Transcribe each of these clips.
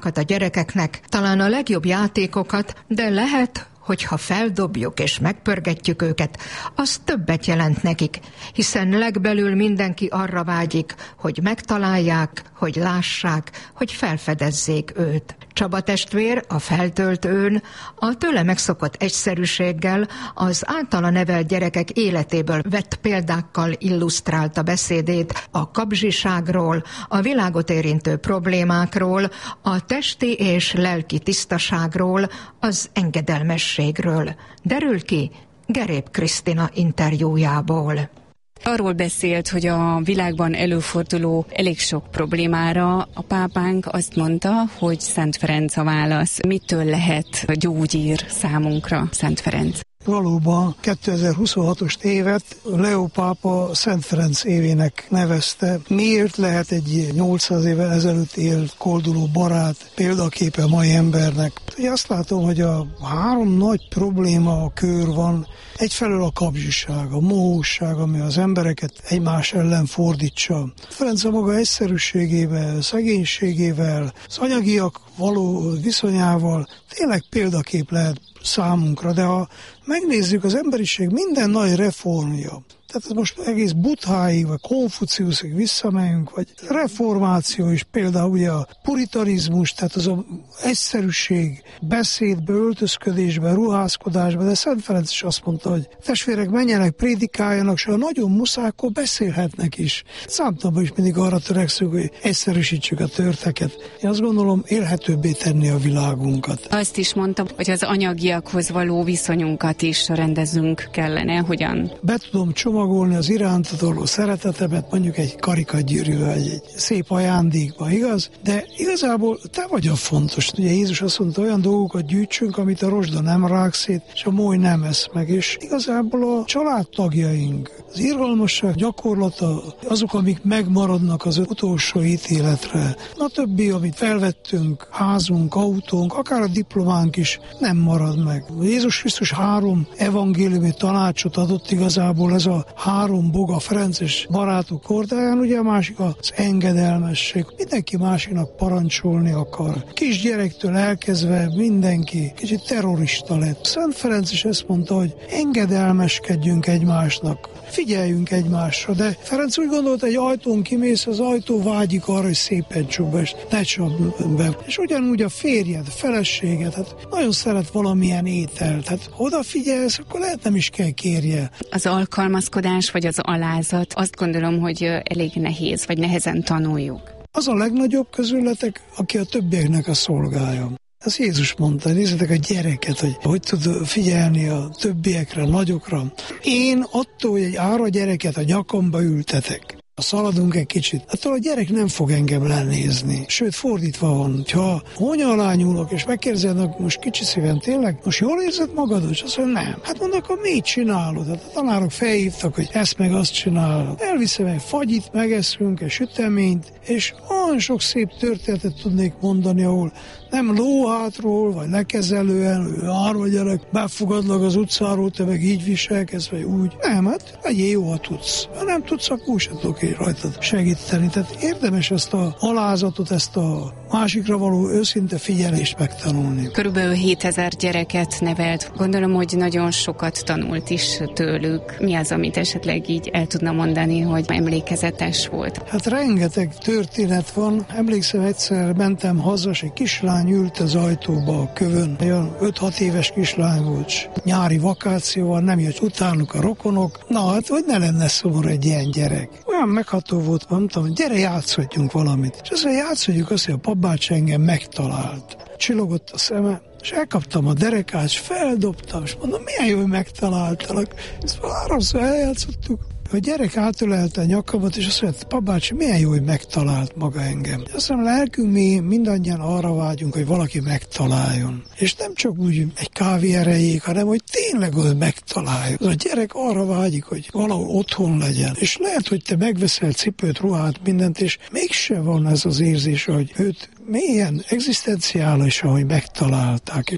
a gyerekeknek talán a legjobb játékokat, de lehet, hogyha feldobjuk és megpörgetjük őket, az többet jelent nekik, hiszen legbelül mindenki arra vágyik, hogy megtalálják, hogy lássák, hogy felfedezzék őt. Csaba testvér a feltöltőn a tőle megszokott egyszerűséggel az általa nevelt gyerekek életéből vett példákkal illusztrálta beszédét a kapzsiságról, a világot érintő problémákról, a testi és lelki tisztaságról, az engedelmességről. Derül ki Gerép Krisztina interjújából. Arról beszélt, hogy a világban előforduló elég sok problémára a pápánk azt mondta, hogy Szent Ferenc a válasz. Mitől lehet gyógyír számunkra Szent Ferenc? Valóban 2026-os évet Leó pápa Szent Ferenc évének nevezte. Miért lehet egy 800 évvel ezelőtt élt kolduló barát példaképe mai embernek? Ugye azt látom, hogy a három nagy probléma a kör van. Egyfelől a kapzsiság, a mohóság, ami az embereket egymás ellen fordítsa. Ferenc a maga egyszerűségével, szegénységével, az anyagiak való viszonyával tényleg példakép lehet számunkra, de ha megnézzük az emberiség minden nagy reformja, tehát most egész Buddháig, vagy Konfuciuszig visszamegyünk, vagy reformáció is, például ugye a puritarizmus, tehát az a egyszerűség beszédbe, öltözködésbe, ruházkodásba, de Szent Ferenc is azt mondta, hogy testvérek menjenek, prédikáljanak, és ha nagyon muszáj, akkor beszélhetnek is. Számtalanban is mindig arra törekszünk, hogy egyszerűsítsük a történeket. Én azt gondolom, élhetőbbé tenni a világunkat. Azt is mondta, hogy az anyagiakhoz való viszonyunkat is rendezzünk kellene, hogyan? Be tudom csomagolni az irántad való szeretetemet, mondjuk egy karikagyűrűvel, egy szép ajándékba, igaz? De igazából te vagy a fontos. Ugye Jézus azt mondta, olyan dolgokat gyűjtsünk, amit a rozsda nem rág szét, és a moly nem esz meg. És igazából a családtagjaink, az irgalmasság gyakorlata, azok, amik megmaradnak az utolsó ítéletre. A többi, amit felvettünk, házunk, autónk, akár a diplománk is nem marad meg. Jézus Krisztus 3 evangéliumi tanácsot adott igazából, ez a 3 boga Ferences barátok kordáján, ugye a másik az engedelmesség. Mindenki másiknak parancsolni akar. Kisgyerektől elkezdve mindenki kicsit terrorista lett. Szent Ferenc is ezt mondta, hogy engedelmeskedjünk egymásnak, figyeljünk egymásra, de Ferenc úgy gondolta, egy ajtón kimész, az ajtó vágyik arra, hogy szépen csukd be, és ne csapd be. És ugyanúgy a férjed, a feleséged, hát nagyon szeret valamilyen ételt, hát odafigyelsz, akkor lehet nem is kell kérje. Az alkalmazkodás vagy az alázat, azt gondolom, hogy elég nehéz, vagy nehezen tanuljuk. Az a legnagyobb közületek, aki a többieknek a szolgálja. Ezt Jézus mondta, nézzétek a gyereket, hogy tud figyelni a többiekre, a nagyokra. Én attól, hogy egy ára gyereket a nyakamba ültetek, szaladunk egy kicsit, attól a gyerek nem fog engem lenézni. Sőt, fordítva van, ha honya alá nyúlok, és megkérdezed, most kicsi szívem, tényleg, most jól érzed magad? És azt mondja, nem. Hát mondok, akkor mit csinálod? Hát a tanárok felhívtak, hogy ezt meg azt csinálod. Elviszem egy fagyit, megeszünk, egy süteményt, és olyan sok szép történetet tudnék mondani, ahol nem lóhátról, vagy lekezelően, arra gyerek, befogadlak az utcáról, te meg így viselkedsz, vagy úgy. Nem, hát legyél jó, ha tudsz. Ha nem tudsz, akkor úgy sem tudok én rajtad segíteni. Tehát érdemes ezt a alázatot, ezt a másikra való őszinte figyelést megtanulni. Körülbelül 7000 gyereket nevelt. Gondolom, hogy nagyon sokat tanult is tőlük. Mi az, amit esetleg így el tudna mondani, hogy emlékezetes volt? Hát rengeteg történet van. Emlékszem, egyszer mentem haza, és egy kislány ült az ajtóba a kövön. Olyan 5-6 éves kislány volt. Nyári vakációval nem jött utánuk a rokonok. Na hát, hogy ne lenne szomorú egy ilyen gyerek. Olyan megható volt, mondtam, hogy gyere, játszhatjunk valamit. És azt mondja, játszhatjuk azt, hogy a papbácsi engem megtalált. Csillogott a szeme, és elkaptam a derekát, és feldobtam, és mondom, milyen jó, hogy megtaláltalak. Ezt háromszor eljátszottuk. A gyerek átölelte a nyakamat, és azt mondja, papbácsi, milyen jó, hogy megtalált maga engem. Azt mondom, lelkünk mi mindannyian arra vágyunk, hogy valaki megtaláljon. És nem csak úgy egy kávé erejéig, hanem hogy tényleg hogy megtaláljon. Az a gyerek arra vágyik, hogy valahol otthon legyen. És lehet, hogy te megveszel cipőt, ruhát, mindent, és mégse van ez az érzés, hogy őt mélyen egzisztenciálisan, hogy megtalálták.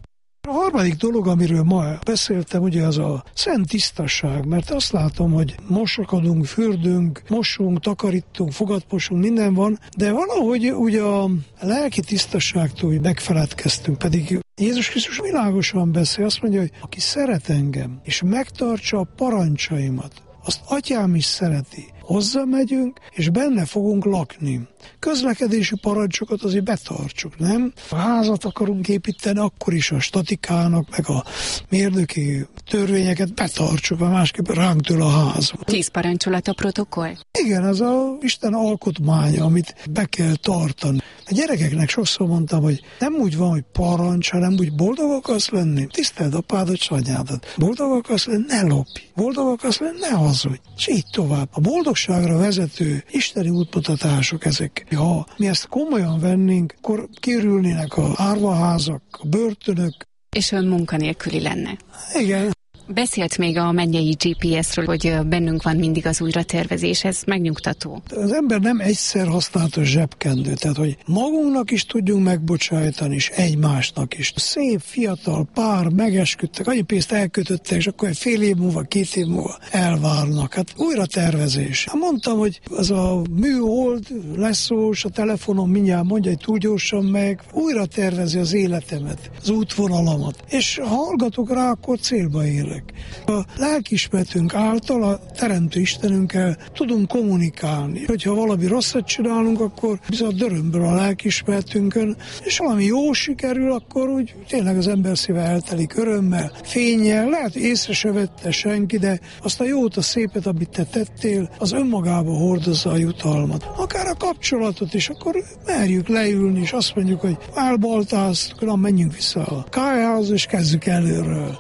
A harmadik dolog, amiről ma beszéltem, ugye az a szent tisztaság, mert azt látom, hogy mosakodunk, fürdünk, mosunk, takarítunk, fogatmosunk, minden van, de valahogy ugye a lelki tisztaságtól megfeledkeztünk, pedig Jézus Krisztus világosan beszél, azt mondja, hogy aki szeret engem, és megtartsa a parancsaimat, azt atyám is szereti. Hozzá megyünk, és benne fogunk lakni. Közlekedési parancsokat azért betartsuk, nem? Ha házat akarunk építeni, akkor is a statikának, meg a mérnöki törvényeket betartsuk, mert másképp ránk től a ház. 10 parancsolat a protokoll? Igen, az a Isten alkotmánya, amit be kell tartani. A gyerekeknek sokszor mondtam, hogy nem úgy van, hogy parancs, hanem úgy boldog akarsz lenni. Tiszteld apádat, s anyádat. Boldog akarsz lenni, ne lopj. Boldog akarsz lenni, ne hazudj. És így tovább. A boldogságra vezető isteni útmutatások ezek. Ha mi ezt komolyan vennénk, akkor kiürülnének a árvaházak, a börtönök. És ön munkanélküli lenne. Igen. Beszélt még a mennyei GPS-ről, hogy bennünk van mindig az újratervezés, ez megnyugtató. Az ember nem egyszer használatos zsebkendő, tehát hogy magunknak is tudjunk megbocsájtani, és egymásnak is. Szép, fiatal pár megesküdtek, annyi pénzt elkötöttek, és akkor fél év múlva, 2 év múlva elvárnak. Hát újratervezés. Hát mondtam, hogy az a műhold leszós, a telefonon mindjárt mondja, hogy túl gyorsan meg, újratervezi az életemet, az útvonalamat. És ha hallgatok rá, akkor célba érek. A lelkiismeretünk által a Teremtő Istenünkkel tudunk kommunikálni. Hogyha valami rosszat csinálunk, akkor bizony dörömből a lelkiismeretünkön, és valami jó sikerül, akkor úgy tényleg az ember szíve eltelik örömmel, fénnyel, lehet észre se vette senki, de azt a jót, a szépet, amit te tettél, az önmagába hordozza a jutalmat. Akár a kapcsolatot is, akkor merjük leülni, és azt mondjuk, hogy elbaltáztuk, na menjünk vissza a kávéházhoz, és kezdjük előről.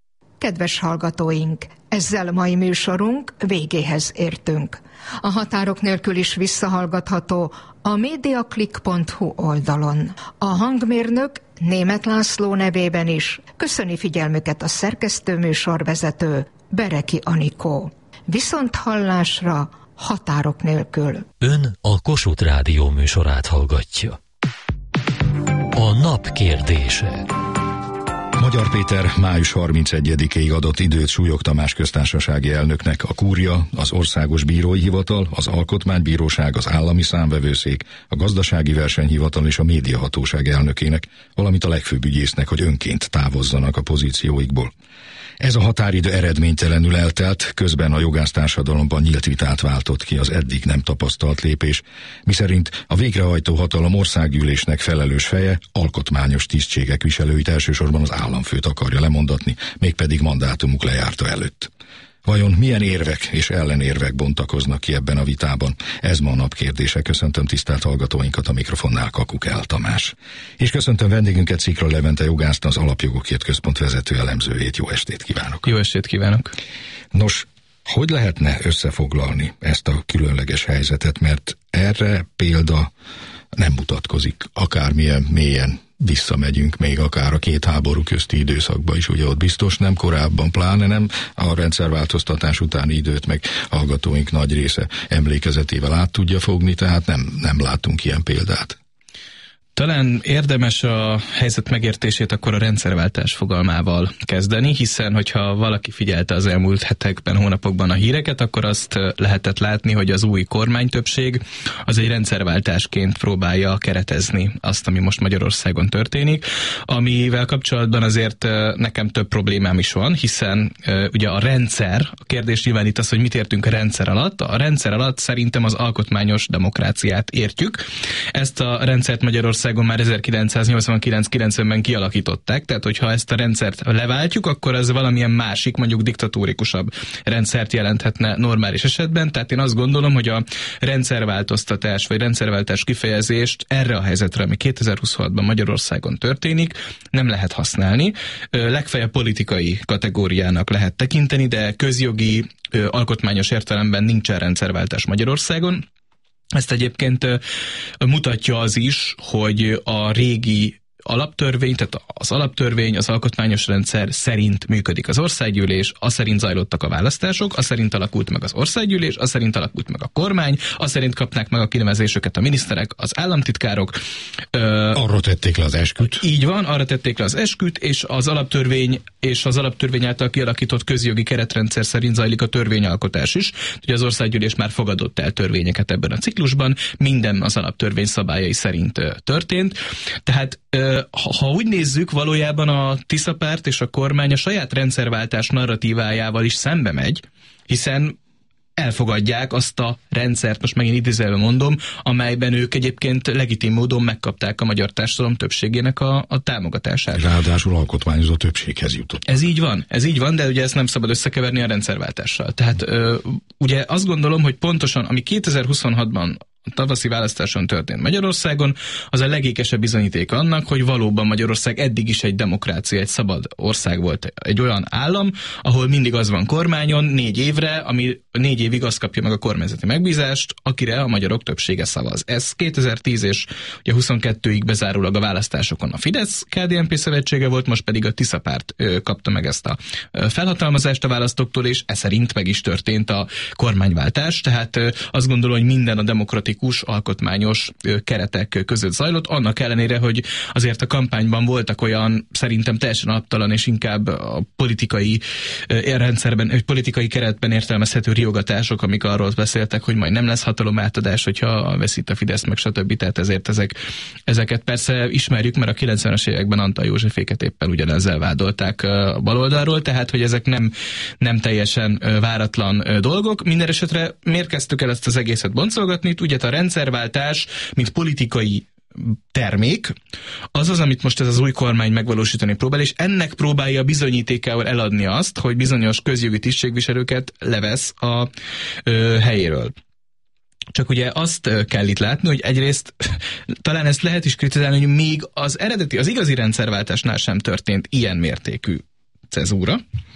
Kedves hallgatóink, ezzel mai műsorunk végéhez értünk. A határok nélkül is visszahallgatható a mediaclick.hu oldalon. A hangmérnök Németh László nevében is köszöni figyelmüket a szerkesztő műsorvezető Bereki Anikó. Viszont hallásra határok nélkül. Ön a Kossuth Rádió műsorát hallgatja. A nap kérdése. Magyar Péter május 31-ig adott időt Súlyog Tamás köztársasági elnöknek a Kúria, az Országos Bírói Hivatal, az Alkotmánybíróság, az Állami Számvevőszék, a Gazdasági Versenyhivatal és a Médiahatóság elnökének, valamint a legfőbb ügyésznek, hogy önként távozzanak a pozícióikból. Ez a határidő eredménytelenül eltelt, közben a jogásztársadalomban nyílt vitát váltott ki az eddig nem tapasztalt lépés, miszerint a végrehajtó hatalom országgyűlésnek felelős feje alkotmányos tisztségek viselőit elsősorban az államfőt akarja lemondatni, mégpedig mandátumuk lejárta előtt. Vajon milyen érvek és ellenérvek bontakoznak ki ebben a vitában? Ez ma a nap kérdése. Köszöntöm tisztelt hallgatóinkat, a mikrofonnál Kakukál Tamás. És köszöntöm vendégünket, Szikra Levente jogászt, az Alapjogokért Központ vezető elemzőjét. Jó estét kívánok! Jó estét kívánok! Nos, hogy lehetne összefoglalni ezt a különleges helyzetet, mert erre példa nem mutatkozik, akármilyen mélyen visszamegyünk, még akár a 2 háború közti időszakban is, ugye ott biztos nem, korábban pláne nem, a rendszerváltoztatás utáni időt meg hallgatóink nagy része emlékezetével át tudja fogni, tehát nem látunk ilyen példát. Talán érdemes a helyzet megértését akkor a rendszerváltás fogalmával kezdeni, hiszen hogyha valaki figyelte az elmúlt hetekben, hónapokban a híreket, akkor azt lehetett látni, hogy az új kormánytöbbség az egy rendszerváltásként próbálja keretezni azt, ami most Magyarországon történik, amivel kapcsolatban azért nekem több problémám is van, hiszen ugye a rendszer, a kérdés nyilván itt az, hogy mit értünk a rendszer alatt. A rendszer alatt szerintem az alkotmányos demokráciát értjük. Ezt a rendszert Magyarországon már 1989-90-ben kialakították, tehát hogyha ezt a rendszert leváltjuk, akkor ez valamilyen másik, mondjuk diktatórikusabb rendszert jelenthetne normális esetben, tehát én azt gondolom, hogy a rendszerváltoztatás vagy rendszerváltás kifejezést erre a helyzetre, ami 2026-ban Magyarországon történik, nem lehet használni. Legfeljebb politikai kategóriának lehet tekinteni, de közjogi, alkotmányos értelemben nincsen rendszerváltás Magyarországon. Ezt egyébként mutatja az is, hogy a régi alaptörvény, tehát az alaptörvény, az alkotmányos rendszer szerint működik az országgyűlés, az szerint zajlottak a választások, az szerint alakult meg az országgyűlés, az szerint alakult meg a kormány, az szerint kapnák meg a kinevezéseket a miniszterek, az államtitkárok. Arra tették le az esküt. Így van, arra tették le az esküt, és az alaptörvény által kialakított közjogi keretrendszer szerint zajlik a törvényalkotás is. Ugye az országgyűlés már fogadott el törvényeket ebben a ciklusban, minden az alaptörvény szabályai szerint történt. Tehát ha úgy nézzük, valójában a Tisza párt és a kormány a saját rendszerváltás narratívájával is szembe megy, hiszen elfogadják azt a rendszert, most megint idézőjelbe mondom, amelyben ők egyébként legitim módon megkapták a magyar társadalom többségének a támogatását. Ráadásul alkotmányozó többséghez jutott. Ez így van, de ugye ezt nem szabad összekeverni a rendszerváltással. Tehát ugye azt gondolom, hogy pontosan, ami 2026-ban a tavaszi választáson történt Magyarországon, az a legékesebb bizonyíték annak, hogy valóban Magyarország eddig is egy demokrácia, egy szabad ország volt, egy olyan állam, ahol mindig az van kormányon 4 évre, ami 4 évig azt kapja meg a kormányzati megbízást, akire a magyarok többsége szavaz. Ez 2010 és ugye 22-ig bezárólag a választásokon a Fidesz-KDNP szövetsége volt, most pedig a Tisza párt kapta meg ezt a felhatalmazást a választóktól, és ez szerint meg is történt a kormányváltás, tehát azt gondolom, hogy minden a demokratikus, alkotmányos keretek között zajlott, annak ellenére, hogy azért a kampányban voltak olyan szerintem teljesen alaptalan és inkább a politikai rendszerben, politikai keretben értelmezhető riogatások, amik arról beszéltek, hogy majd nem lesz hatalomátadás, hogyha veszít a Fidesz, meg stb. Tehát ezért ezeket persze ismerjük, mert a 90-es években Antall Józseféket éppen ugyanezzel vádolták a baloldalról, tehát hogy ezek nem teljesen váratlan dolgok. Minden esetre miért kezdtük el ezt az egészet boncolgatni? Ugye a rendszerváltás, mint politikai termék, az, amit most ez az új kormány megvalósítani próbál, és ennek próbálja bizonyítékával eladni azt, hogy bizonyos közjogi tisztségviselőket levesz a helyéről. Csak ugye azt kell itt látni, hogy egyrészt talán ezt lehet is kritizálni, hogy még az igazi rendszerváltásnál sem történt ilyen mértékű cezúra.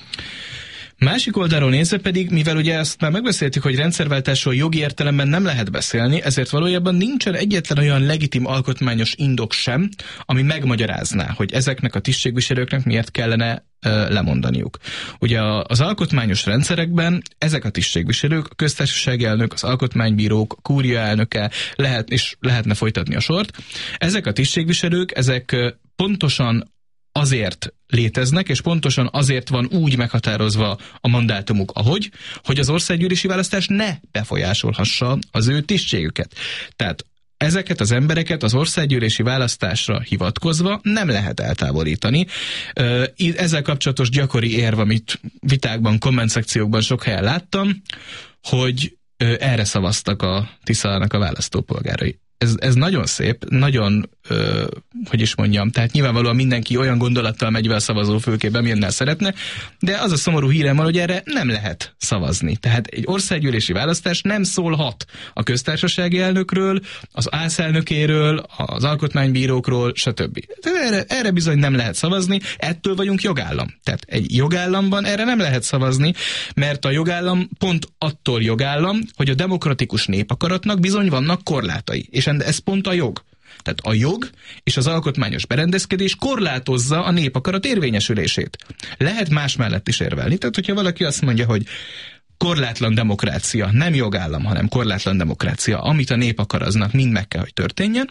Másik oldalról nézve pedig, mivel ugye ezt már megbeszéltük, hogy rendszerváltásról jogi értelemben nem lehet beszélni, ezért valójában nincsen egyetlen olyan legitim alkotmányos indok sem, ami megmagyarázná, hogy ezeknek a tisztségviselőknek miért kellene lemondaniuk. Ugye az alkotmányos rendszerekben ezek a tisztségviselők, a köztársasági elnök, az alkotmánybírók, a kúria elnöke, lehetne folytatni a sort. Ezek a tisztségviselők, ezek pontosan azért léteznek, és pontosan azért van úgy meghatározva a mandátumuk, hogy az országgyűlési választás ne befolyásolhassa az ő tisztségüket. Tehát ezeket az embereket az országgyűlési választásra hivatkozva nem lehet eltávolítani. Ezzel kapcsolatos gyakori érv, amit vitákban, kommentszekciókban sok helyen láttam, hogy erre szavaztak a Tiszának a választópolgárai. Ez nagyon szép, nagyon, hogy is mondjam, tehát nyilvánvalóan mindenki olyan gondolattal megy be a szavazófülkébe, milyennel szeretne, de az a szomorú hírem van, hogy erre nem lehet szavazni. Tehát egy országgyűlési választás nem szólhat a köztársasági elnökről, az ÁSZ elnökéről, az alkotmánybírókról, stb. Erre bizony nem lehet szavazni, ettől vagyunk jogállam. Tehát egy jogállamban erre nem lehet szavazni, mert a jogállam pont attól jogállam, hogy a demokratikus népakaratnak bizony vannak korlátai. És ez pont a jog. Tehát a jog és az alkotmányos berendezkedés korlátozza a népakarat érvényesülését. Lehet más mellett is érvelni. Tehát, hogyha valaki azt mondja, hogy korlátlan demokrácia, nem jogállam, hanem korlátlan demokrácia, amit a nép akar, aznak mind meg kell, hogy történjen,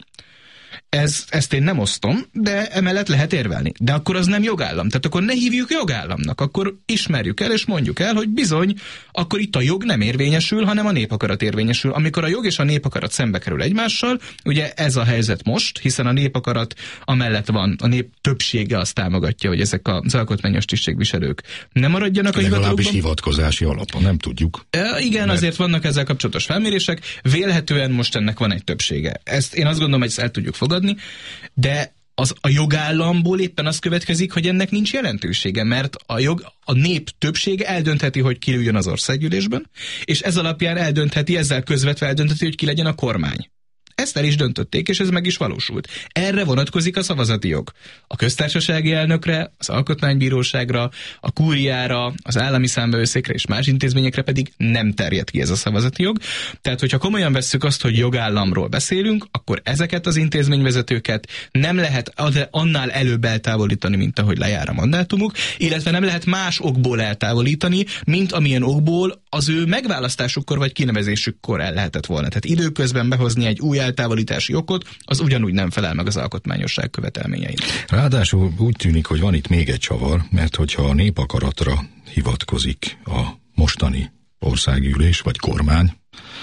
ezt én nem osztom, de emellett lehet érvelni. De akkor az nem jogállam. Tehát akkor ne hívjuk jogállamnak. Akkor ismerjük el, és mondjuk el, hogy bizony, akkor itt a jog nem érvényesül, hanem a népakarat érvényesül. Amikor a jog és a népakarat szembe kerül egymással, ugye ez a helyzet most, hiszen a népakarat amellett van, a nép többsége azt támogatja, hogy ezek az alkotmányos tisztségviselők nem maradjanak a hivatalukban. Legalábbis hivatkozási alapon, nem tudjuk. Igen, mert azért vannak ezzel kapcsolatos felmérések. Vélhetően most ennek van egy többsége. Ezt én azt gondolom, hogy ezt el tudjuk fogadni, de a jogállamból éppen az következik, hogy ennek nincs jelentősége, mert a nép többsége eldöntheti, hogy ki üljön az országgyűlésben, és ez alapján ezzel közvetve eldöntheti, hogy ki legyen a kormány. Ezt el is döntötték, és ez meg is valósult. Erre vonatkozik a szavazati jog. A köztársasági elnökre, az alkotmánybíróságra, a kúriára, az állami számvevőszékre és más intézményekre pedig nem terjed ki ez a szavazati jog. Tehát, hogyha komolyan vesszük azt, hogy jogállamról beszélünk, akkor ezeket az intézményvezetőket nem lehet annál előbb eltávolítani, mint ahogy lejár a mandátumuk, illetve nem lehet más okból eltávolítani, mint amilyen okból az ő megválasztásukkor vagy kinevezésükkor el lehetett volna. Tehát időközben behozni egy új eltávolítási okot, az ugyanúgy nem felel meg az alkotmányosság követelményeinek. Ráadásul úgy tűnik, hogy van itt még egy csavar, mert hogyha a népakaratra hivatkozik a mostani országgyűlés vagy kormány,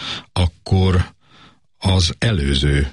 akkor az előző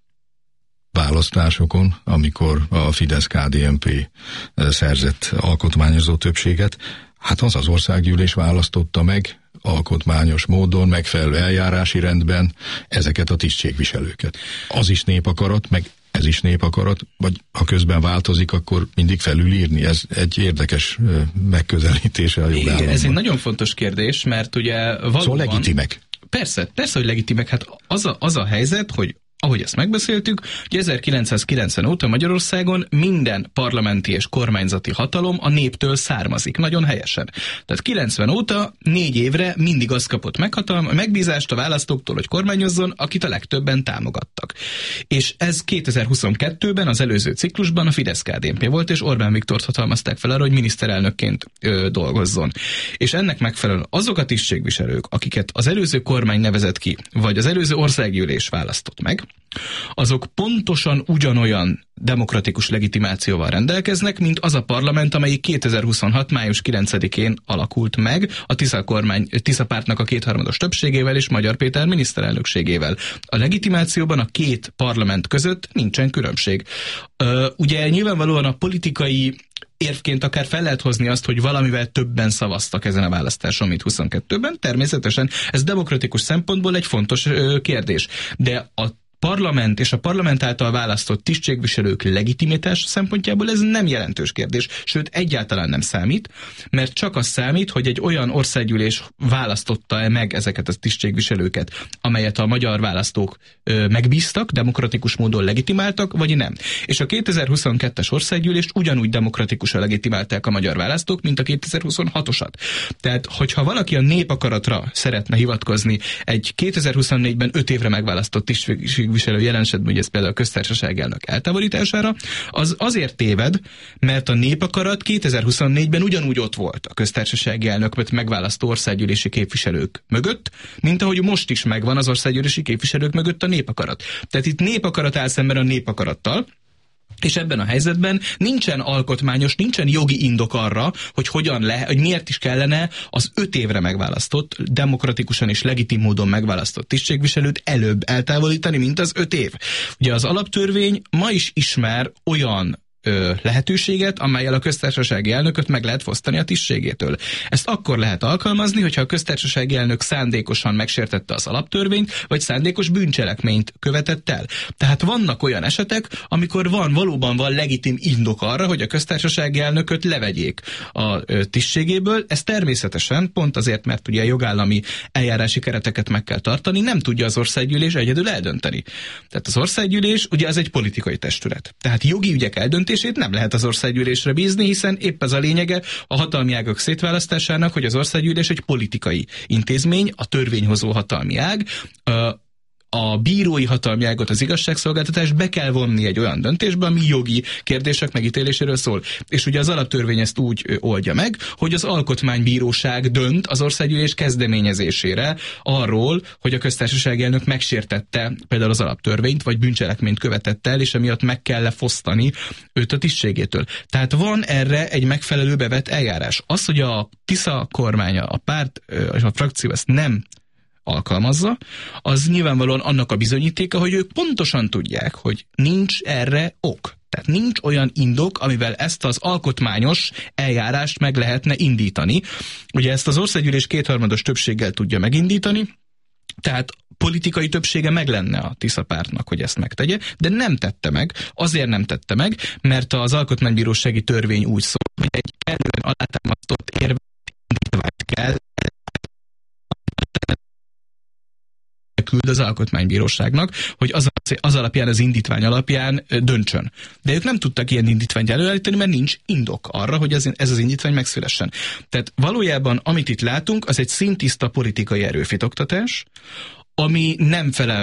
választásokon, amikor a Fidesz-KDNP szerzett alkotmányozó többséget, hát az országgyűlés választotta meg alkotmányos módon, megfelelő eljárási rendben ezeket a tisztségviselőket. Az is népakarat, meg ez is népakarat, vagy ha közben változik, akkor mindig felülírni. Ez egy érdekes megközelítése a jogállamban. Ez egy nagyon fontos kérdés, mert ugye valóban... Szóval legitimek. Persze, hogy legitimek. Hát az a helyzet, hogy ahogy ezt megbeszéltük, hogy 1990 óta Magyarországon minden parlamenti és kormányzati hatalom a néptől származik. Nagyon helyesen. Tehát 90 óta 4 évre mindig az kapott megbízást a választóktól, hogy kormányozzon, akit a legtöbben támogattak. És ez 2022-ben, az előző ciklusban a Fidesz-KDNP volt, és Orbán Viktort hatalmazták fel arra, hogy miniszterelnökként dolgozzon. És ennek megfelelően azok a tisztségviselők, akiket az előző kormány nevezett ki, vagy az előző országgyűlés választott meg, azok pontosan ugyanolyan demokratikus legitimációval rendelkeznek, mint az a parlament, amelyik 2026. május 9-én alakult meg a Tisza pártnak a 2/3 többségével és Magyar Péter miniszterelnökségével. A legitimációban a két parlament között nincsen különbség. Ugye nyilvánvalóan a politikai érvként akár fel lehet hozni azt, hogy valamivel többen szavaztak ezen a választáson, mint 22-ben. Természetesen ez demokratikus szempontból egy fontos kérdés. De a parlament és a parlament által választott tisztségviselők legitimitás szempontjából ez nem jelentős kérdés, sőt egyáltalán nem számít, mert csak az számít, hogy egy olyan országgyűlés választotta meg ezeket a tisztségviselőket, amelyet a magyar választók megbíztak, demokratikus módon legitimáltak, vagy nem. És a 2022-es országgyűlést ugyanúgy demokratikusan legitimálták a magyar választók, mint a 2026-osat. Tehát, hogyha valaki a népakaratra szeretne hivatkozni egy 2024-ben 5 évre megválasztott tisztségviselő jelen esetben, hogy ez például a köztársasági elnök eltávolítására, az azért téved, mert a népakarat 2024-ben ugyanúgy ott volt a köztársasági elnököt megválasztó országgyűlési képviselők mögött, mint ahogy most is megvan az országgyűlési képviselők mögött a népakarat. Tehát itt népakarat áll szemben a népakarattal, és ebben a helyzetben nincsen alkotmányos, nincsen jogi indok arra, hogy hogy miért is kellene az 5 évre megválasztott, demokratikusan és legitim módon megválasztott tisztségviselőt előbb eltávolítani, mint az 5 év. Ugye az alaptörvény ma is ismer olyan lehetőséget, amellyel a köztársasági elnököt meg lehet fosztani a tisztségétől. Ezt akkor lehet alkalmazni, hogyha a köztársasági elnök szándékosan megsértette az alaptörvényt, vagy szándékos bűncselekményt követett el. Tehát vannak olyan esetek, amikor valóban van legitim indok arra, hogy a köztársasági elnököt levegyék a tisztségéből. Ez természetesen pont azért, mert ugye a jogállami eljárási kereteket meg kell tartani, nem tudja az országgyűlés egyedül eldönteni. Tehát az országgyűlés ugye az egy politikai testület. Tehát jogi ügyek eldöntését nem lehet az országgyűlésre bízni, hiszen épp ez a lényege a hatalmi ágak szétválasztásának, hogy az országgyűlés egy politikai intézmény, a törvényhozó hatalmi ág, a bírói hatalmi ágot, az igazságszolgáltatást be kell vonni egy olyan döntésbe, ami jogi kérdések megítéléséről szól. És ugye az alaptörvény ezt úgy oldja meg, hogy az alkotmánybíróság dönt az országgyűlés kezdeményezésére arról, hogy a köztársasági elnök megsértette például az alaptörvényt, vagy bűncselekményt követett el, és emiatt meg kell lefosztani őt a tisztségétől. Tehát van erre egy megfelelő bevett eljárás. Az, hogy a Tisza kormánya, a párt és a frakció ezt nem alkalmazza, az nyilvánvalóan annak a bizonyítéka, hogy ők pontosan tudják, hogy nincs erre ok. Tehát nincs olyan indok, amivel ezt az alkotmányos eljárást meg lehetne indítani. Ugye ezt az országgyűlés 2/3 többséggel tudja megindítani, tehát politikai többsége meg lenne a Tisza pártnak, hogy ezt megtegye, de nem tette meg. Azért nem tette meg, mert az alkotmánybírósági törvény úgy szól, hogy egy kellően alátámasztott érvet indítványt kell küld az Alkotmánybíróságnak, hogy az alapján, az indítvány alapján döntsön. De ők nem tudtak ilyen indítványt előállítani, mert nincs indok arra, hogy ez az indítvány megszülessen. Tehát valójában, amit itt látunk, az egy szintiszta politikai erőfitoktatás, ami nem felel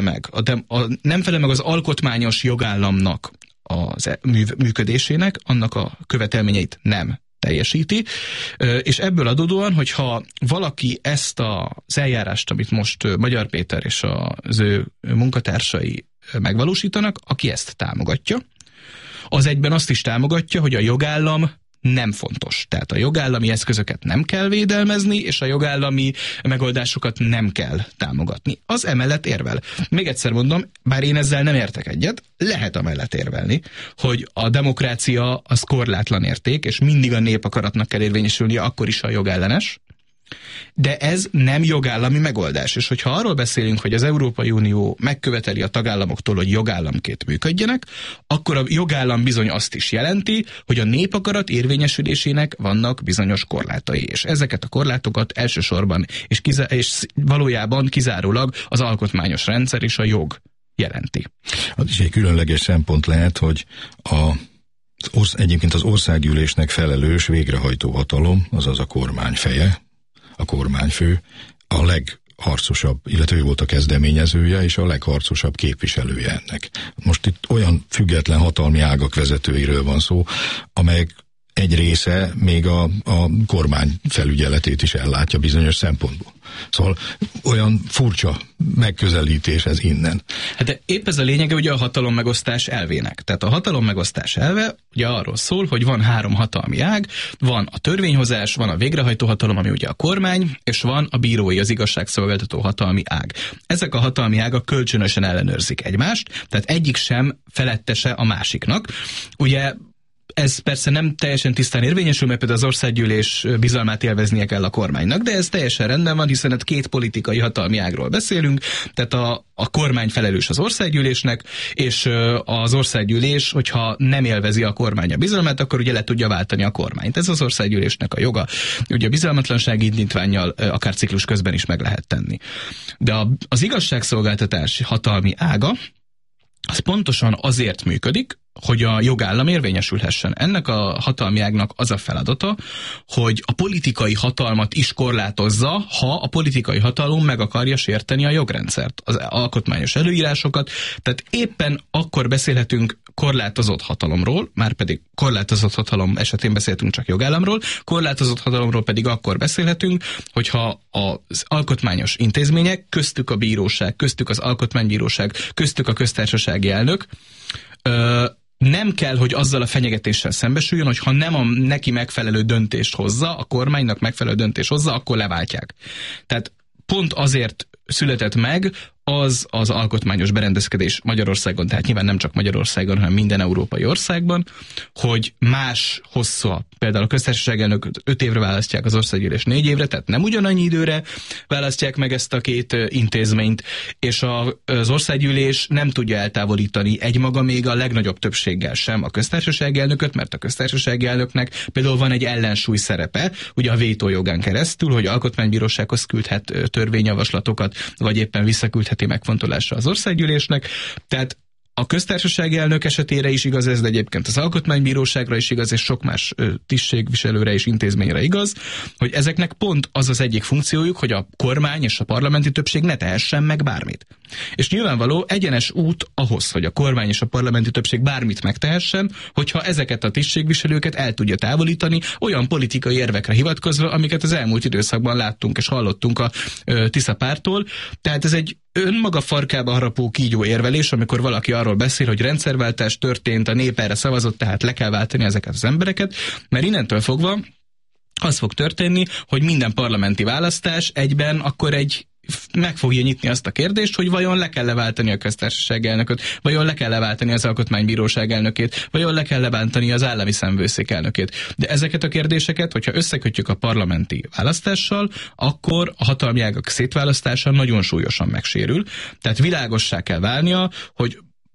meg az alkotmányos jogállamnak az működésének, annak a követelményeit nem teljesíti, és ebből adódóan, hogyha valaki ezt az eljárást, amit most Magyar Péter és az ő munkatársai megvalósítanak, aki ezt támogatja, az egyben azt is támogatja, hogy a jogállam nem fontos. Tehát a jogállami eszközöket nem kell védelmezni, és a jogállami megoldásokat nem kell támogatni. Az emellett érvel. Még egyszer mondom, bár én ezzel nem értek egyet, lehet amellett érvelni, hogy a demokrácia az korlátlan érték, és mindig a népakaratnak kell érvényesülnie, akkor is a jogellenes. De ez nem jogállami megoldás. És hogyha arról beszélünk, hogy az Európai Unió megköveteli a tagállamoktól, hogy jogállamként működjenek, akkor a jogállam bizony azt is jelenti, hogy a népakarat érvényesülésének vannak bizonyos korlátai. És ezeket a korlátokat elsősorban és valójában kizárólag az alkotmányos rendszer és a jog jelenti. Az is egy különleges szempont lehet, hogy egyébként az országgyűlésnek felelős végrehajtó hatalom, azaz a kormány feje, a kormányfő a legharcosabb, illetve ő volt a kezdeményezője és a legharcosabb képviselője ennek. Most itt olyan független hatalmi ágak vezetőiről van szó, amelyek egy része még a kormány felügyeletét is ellátja bizonyos szempontból. Szóval olyan furcsa megközelítés ez innen. Hát de épp ez a lényege ugye a hatalommegosztás elvének. Tehát a hatalommegosztás elve ugye arról szól, hogy van 3 hatalmi ág, van a törvényhozás, van a végrehajtó hatalom, ami ugye a kormány, és van a bírói, az igazságszolgáltató hatalmi ág. Ezek a hatalmi ágak kölcsönösen ellenőrzik egymást, tehát egyik sem felettese a másiknak. Ugye ez persze nem teljesen tisztán érvényesül, mert például az országgyűlés bizalmát élveznie kell a kormánynak, de ez teljesen rendben van, hiszen 2 politikai hatalmi ágról beszélünk, tehát a kormány felelős az országgyűlésnek, és az országgyűlés, hogyha nem élvezi a kormány a bizalmát, akkor ugye le tudja váltani a kormányt. Ez az országgyűlésnek a joga. Ugye a bizalmatlansági indítvánnyal akár ciklus közben is meg lehet tenni. De az igazságszolgáltatás hatalmi ága, az pontosan azért működik, hogy a jogállam érvényesülhessen. Ennek a hatalmi ágnak az a feladata, hogy a politikai hatalmat is korlátozza, ha a politikai hatalom meg akarja sérteni a jogrendszert, az alkotmányos előírásokat, tehát éppen akkor beszélhetünk korlátozott hatalomról, már pedig korlátozott hatalom esetén beszéltünk csak jogállamról, korlátozott hatalomról pedig akkor beszélhetünk, hogyha az alkotmányos intézmények, köztük a bíróság, köztük az alkotmánybíróság, köztük a köztársasági elnök, nem kell, hogy azzal a fenyegetéssel szembesüljön, hogy ha nem a neki megfelelő döntést hozza, a kormánynak megfelelő döntést hozza, akkor leváltják. Tehát pont azért született meg az alkotmányos berendezkedés Magyarországon, tehát nyilván nem csak Magyarországon, hanem minden európai országban, hogy más hossza, például a köztársasági elnököt 5 évre választják, az országgyűlés 4 évre, tehát nem ugyanannyi időre választják meg ezt a 2 intézményt, és az országgyűlés nem tudja eltávolítani egymaga még a legnagyobb többséggel sem a köztársasági elnököt, mert a köztársasági elnöknek például van egy ellensúly szerepe, ugye a vétójogán keresztül, hogy alkotmánybírósághoz küldhet törvényjavaslatokat, vagy éppen visszaküldhet megfontolásra az országgyűlésnek. Tehát a köztársasági elnök esetére is igaz ez, de egyébként az alkotmánybíróságra is igaz, és sok más tisztségviselőre és intézményre igaz, hogy ezeknek pont az az egyik funkciójuk, hogy a kormány és a parlamenti többség ne tehessen meg bármit. És nyilvánvaló egyenes út ahhoz, hogy a kormány és a parlamenti többség bármit megtehessen, hogyha ezeket a tisztségviselőket el tudja távolítani olyan politikai érvekre hivatkozva, amiket az elmúlt időszakban láttunk és hallottunk a Tisza pártól. Tehát ez egy önmaga farkába harapó kígyó érvelés, amikor valaki arról beszél, hogy rendszerváltás történt, a nép erre szavazott, tehát le kell váltani ezeket az embereket, mert innentől fogva az fog történni, hogy minden parlamenti választás egyben akkor meg fogja nyitni azt a kérdést, hogy vajon le kell leváltani a köztársaság elnököt, vajon le kell leváltani az alkotmánybíróság elnökét, vajon le kell leváltani az állami számvevőszék elnökét. De ezeket a kérdéseket, hogyha összekötjük a parlamenti választással, akkor a hatalmi ágak szétválasztása nagyon súlyosan megsérül. Tehát világossá kell válnia, hogy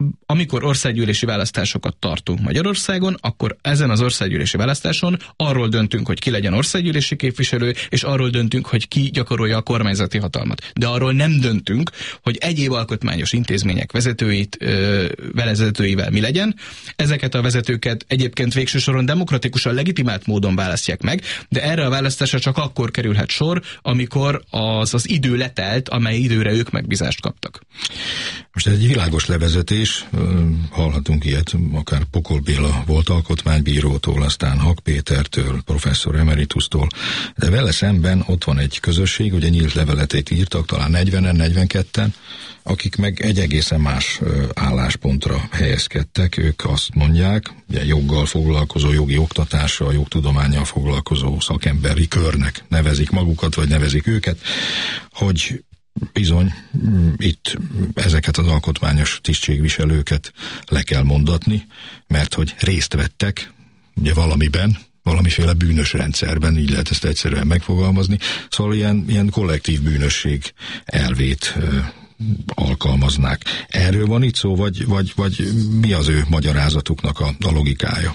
amikor országgyűlési választásokat tartunk Magyarországon, akkor ezen az országgyűlési választáson arról döntünk, hogy ki legyen országgyűlési képviselő, és arról döntünk, hogy ki gyakorolja a kormányzati hatalmat. De arról nem döntünk, hogy egyéb alkotmányos intézmények vezetőivel mi legyen. Ezeket a vezetőket egyébként végső soron demokratikusan legitimált módon választják meg, de erre a választásra csak akkor kerülhet sor, amikor az idő letelt, amely időre ők megbízást kaptak. Most ez egy világos levezetés, hallhatunk ilyet, akár Pokol Béla volt alkotmánybírótól, aztán Hak Pétertől, professzor emeritustól, de vele szemben ott van egy közösség, ugye nyílt leveletét írtak, talán 40-en, 42-en, akik meg egy egészen más álláspontra helyezkedtek. Ők azt mondják, ugye joggal foglalkozó, jogi oktatással, jogtudománnyal foglalkozó szakemberi körnek nevezik magukat, vagy nevezik őket, hogy bizony itt ezeket az alkotmányos tisztségviselőket le kell mondatni, mert hogy részt vettek ugye valamiben, valamiféle bűnös rendszerben, így lehet ezt egyszerűen megfogalmazni, szóval ilyen kollektív bűnösség elvét alkalmaznák. Erről van itt szó, vagy mi az ő magyarázatuknak a logikája?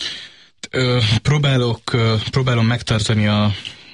Próbálom megtartani a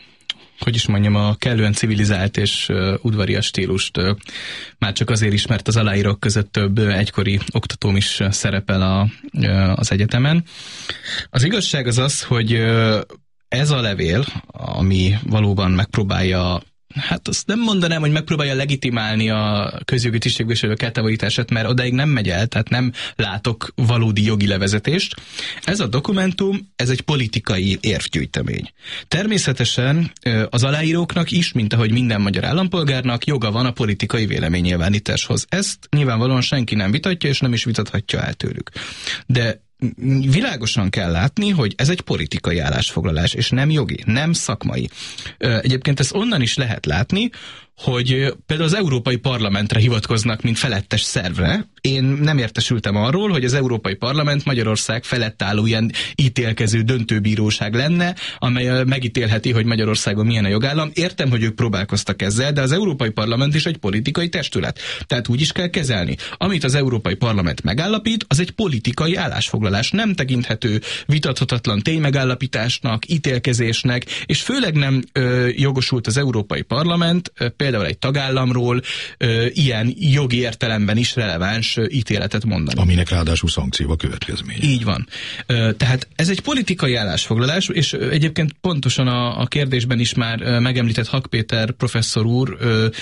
kellően civilizált és udvarias stílust. Már csak azért is, mert az aláírók között több egykori oktatóm is szerepel az egyetemen. Az igazság az, hogy ez a levél, ami valóban megpróbálja, hát azt nem mondanám, hogy megpróbálja legitimálni a közjogi tisztségviselők eltávolítását, mert odáig nem megy el, tehát nem látok valódi jogi levezetést. Ez a dokumentum, ez egy politikai érvgyűjtemény. Természetesen az aláíróknak is, mint ahogy minden magyar állampolgárnak, joga van a politikai véleménynyilvánításhoz. Ezt nyilvánvalóan senki nem vitatja, és nem is vitathatja el tőlük. De világosan kell látni, hogy ez egy politikai állásfoglalás, és nem jogi, nem szakmai. Egyébként ezt onnan is lehet látni, hogy például az Európai Parlamentre hivatkoznak, mint felettes szervre. Én nem értesültem arról, hogy az Európai Parlament Magyarország felett álló ilyen ítélkező döntőbíróság lenne, amely megítélheti, hogy Magyarországon milyen a jogállam. Értem, hogy ők próbálkoztak ezzel, de az Európai Parlament is egy politikai testület. Tehát úgy is kell kezelni. Amit az Európai Parlament megállapít, az egy politikai állásfoglalás. Nem tekinthető vitathatatlan ténymegállapításnak, ítélkezésnek, és főleg nem jogosult az Európai Parlament például egy tagállamról ilyen jogi értelemben is releváns ítéletet mondani. Aminek ráadásul szankció a következménye. Így van. Tehát ez egy politikai állásfoglalás, és egyébként pontosan a kérdésben is már megemlített Hak Péter professzor úr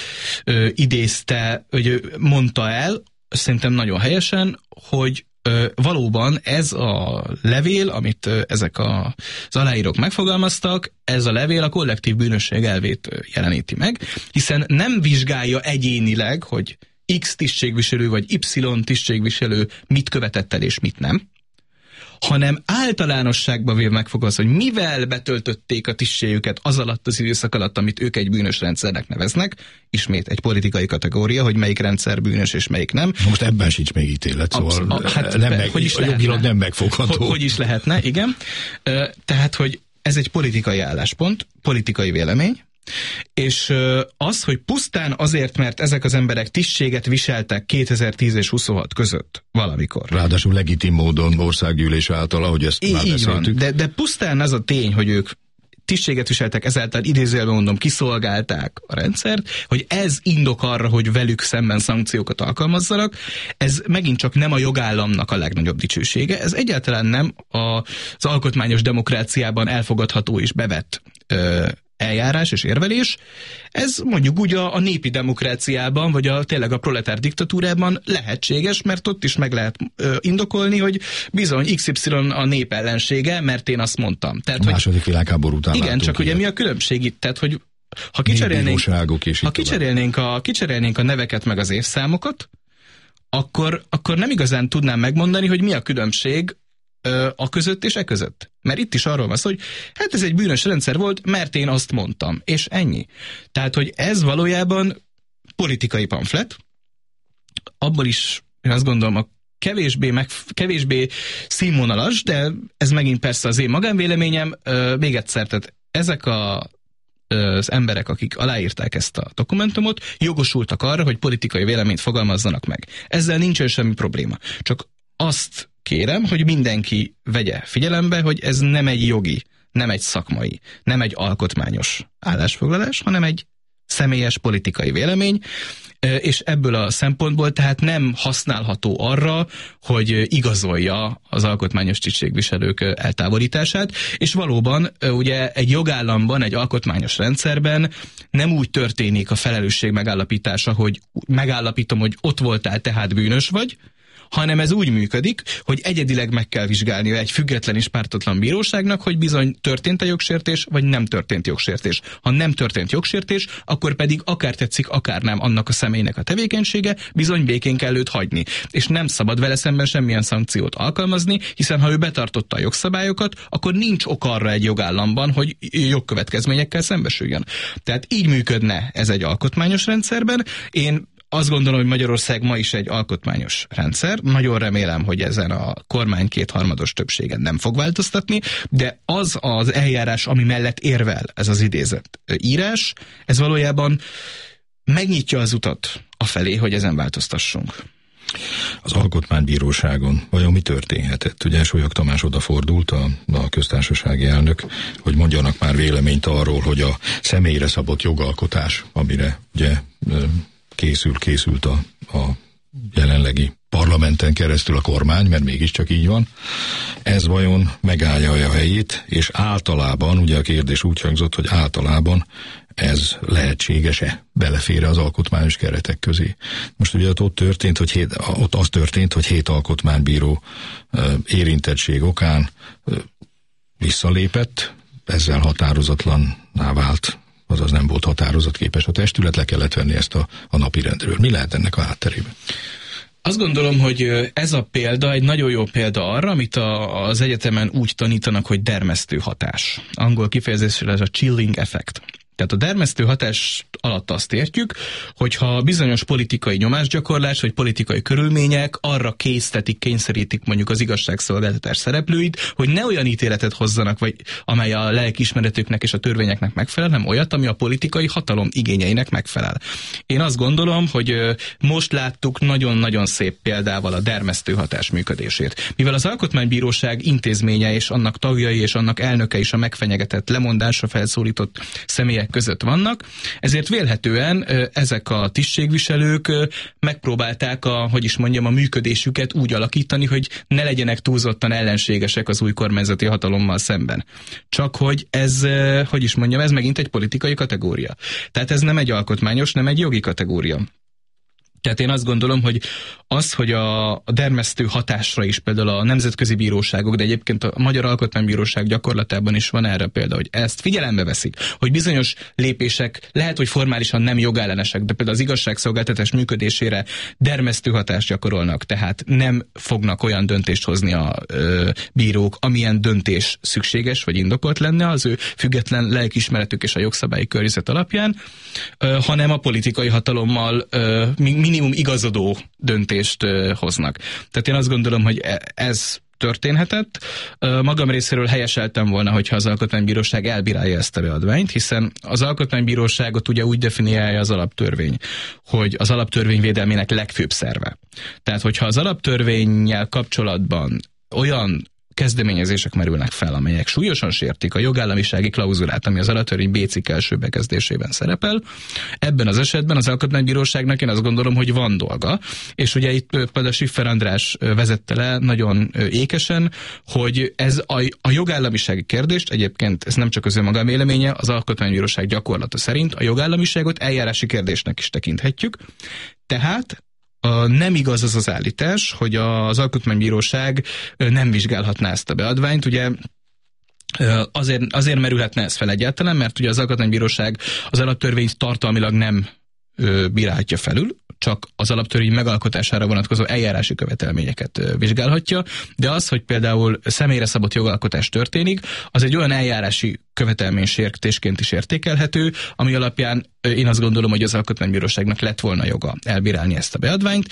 idézte, hogy mondta el, szerintem nagyon helyesen, hogy valóban ez a levél, amit ezek az aláírók megfogalmaztak, ez a levél a kollektív bűnösség elvét jeleníti meg, hiszen nem vizsgálja egyénileg, hogy X tisztségviselő vagy Y tisztségviselő mit követett el és mit nem, hanem általánosságban véve megfogalmaz, hogy mivel betöltötték a tisztségüket az alatt az időszak alatt, amit ők egy bűnös rendszernek neveznek, ismét egy politikai kategória, hogy melyik rendszer bűnös és melyik nem. Most ebben sincs még ítélet, szóval jogilag nem megfogható. Hogy is lehetne, igen. Tehát, hogy ez egy politikai álláspont, politikai vélemény, és az, hogy pusztán azért, mert ezek az emberek tisztséget viseltek 2010 és 26 között valamikor. Ráadásul legitim módon országgyűlés által, ahogy ezt már beszéltük. De pusztán az a tény, hogy ők tisztséget viseltek, ezáltal idézőjelben mondom, kiszolgálták a rendszert, hogy ez indok arra, hogy velük szemben szankciókat alkalmazzanak, ez megint csak nem a jogállamnak a legnagyobb dicsősége, ez egyáltalán nem az alkotmányos demokráciában elfogadható és bevett eljárás és érvelés. Ez mondjuk úgy a népi demokráciában, vagy tényleg a proletár diktatúrában lehetséges, mert ott is meg lehet indokolni, hogy bizony XY a nép ellensége, mert én azt mondtam. Tehát, a második világháború után igen, csak ugye mi a különbség itt? Tehát, hogy ha kicserélnénk a neveket meg az évszámokat, akkor nem igazán tudnám megmondani, hogy mi a különbség a között és e között. Mert itt is arról van szó, hogy hát ez egy bűnös rendszer volt, mert én azt mondtam, és ennyi. Tehát, hogy ez valójában politikai pamflet, abból is, én azt gondolom, a kevésbé színvonalas, de ez megint persze az én magánvéleményem, még egyszer, tehát ezek az emberek, akik aláírták ezt a dokumentumot, jogosultak arra, hogy politikai véleményt fogalmazzanak meg. Ezzel nincsen semmi probléma. Csak azt kérem, hogy mindenki vegye figyelembe, hogy ez nem egy jogi, nem egy szakmai, nem egy alkotmányos állásfoglalás, hanem egy személyes politikai vélemény, és ebből a szempontból tehát nem használható arra, hogy igazolja az alkotmányos tisztségviselők eltávolítását, és valóban ugye egy jogállamban, egy alkotmányos rendszerben nem úgy történik a felelősség megállapítása, hogy megállapítom, hogy ott voltál, tehát bűnös vagy, hanem ez úgy működik, hogy egyedileg meg kell vizsgálnia egy független és pártatlan bíróságnak, hogy bizony történt-e jogsértés, vagy nem történt jogsértés. Ha nem történt jogsértés, akkor pedig akár tetszik, akár nem annak a személynek a tevékenysége, bizony békén kell őt hagyni. És nem szabad vele szemben semmilyen szankciót alkalmazni, hiszen ha ő betartotta a jogszabályokat, akkor nincs ok arra egy jogállamban, hogy jogkövetkezményekkel szembesüljön. Tehát így működne ez egy alkotmányos rendszerben. Én azt gondolom, hogy Magyarország ma is egy alkotmányos rendszer. Nagyon remélem, hogy ezen a kormány kétharmados többségen nem fog változtatni, de az az eljárás, ami mellett érvel ez az idézett írás, ez valójában megnyitja az utat afelé, hogy ezen változtassunk. Az Alkotmánybíróságon vajon mi történhetett? Ugye Sólyog Tamás odafordult, a köztársasági elnök, hogy mondjanak már véleményt arról, hogy a személyre szabott jogalkotás, amire ugye készült a jelenlegi parlamenten keresztül a kormány, mert mégiscsak így van. Ez vajon megállja a helyét, és általában, ugye a kérdés úgy hangzott, hogy általában ez lehetséges-e, belefér az alkotmányos keretek közé. Most ugye ott az történt, hogy 7 alkotmánybíró érintettség okán visszalépett, ezzel határozatlanná vált, azaz nem volt határozatképes a testület, le kellett venni ezt a napirendről. Mi lehet ennek a hátterében? Azt gondolom, hogy ez a példa egy nagyon jó példa arra, amit az egyetemen úgy tanítanak, hogy dermesztő hatás. Angol kifejezésre ez a chilling effect. Tehát a dermesztő hatás alatt azt értjük, hogyha bizonyos politikai nyomásgyakorlás vagy politikai körülmények arra kényszerítik mondjuk az igazságszolgáltatás szereplőit, hogy ne olyan ítéletet hozzanak, vagy amely a lelkiismeretüknek és a törvényeknek megfelel, hanem olyat, ami a politikai hatalom igényeinek megfelel. Én azt gondolom, hogy most láttuk nagyon-nagyon szép példával a dermesztő hatás működését. Mivel az Alkotmánybíróság intézménye és annak tagjai és annak elnöke is a megfenyegetett, lemondásra felszólított személyek között vannak, ezért vélhetően ezek a tisztségviselők megpróbálták a működésüket úgy alakítani, hogy ne legyenek túlzottan ellenségesek az új kormányzati hatalommal szemben. Csak hogy ez, ez megint egy politikai kategória. Tehát ez nem egy alkotmányos, nem egy jogi kategória. Tehát én azt gondolom, hogy az, hogy a dermesztő hatásra is például a nemzetközi bíróságok, de egyébként a Magyar Alkotmánybíróság gyakorlatában is van erre példa, hogy ezt figyelembe veszik, hogy bizonyos lépések lehet, hogy formálisan nem jogellenesek, de például az igazságszolgáltatás működésére dermesztő hatást gyakorolnak, tehát nem fognak olyan döntést hozni a bírók, amilyen döntés szükséges vagy indokolt lenne az ő független lelkiismeretük és a jogszabályi környezet alapján, hanem a politikai hatalommal minimum igazodó döntést hoznak. Tehát én azt gondolom, hogy ez történhetett. Magam részéről helyeseltem volna, hogyha az Alkotmánybíróság elbírálja ezt a beadványt, hiszen az Alkotmánybíróságot ugye úgy definiálja az alaptörvény, hogy az alaptörvény védelmének legfőbb szerve. Tehát, hogyha az alaptörvénnyel kapcsolatban olyan kezdeményezések merülnek fel, amelyek súlyosan sértik a jogállamisági klauzulát, ami az alaptörvény B cikk első bekezdésében szerepel. Ebben az esetben az Alkotmánybíróságnak én azt gondolom, hogy van dolga, és ugye itt például Schiffer András vezette le nagyon ékesen, hogy ez a jogállamisági kérdést, egyébként ez nem csak az önmaga véleménye, az Alkotmánybíróság gyakorlata szerint a jogállamiságot eljárási kérdésnek is tekinthetjük, tehát nem igaz az az állítás, hogy az Alkotmánybíróság nem vizsgálhatná ezt a beadványt. Ugye azért merülhetne ez fel egyáltalán, mert ugye az Alkotmánybíróság az alaptörvényt tartalmilag nem bírálhatja felül, csak az alaptörvény megalkotására vonatkozó eljárási követelményeket vizsgálhatja, de az, hogy például személyre szabott jogalkotás történik, az egy olyan eljárási követelménysértésként is értékelhető, ami alapján én azt gondolom, hogy az Alkotmánybíróságnak lett volna joga elbírálni ezt a beadványt.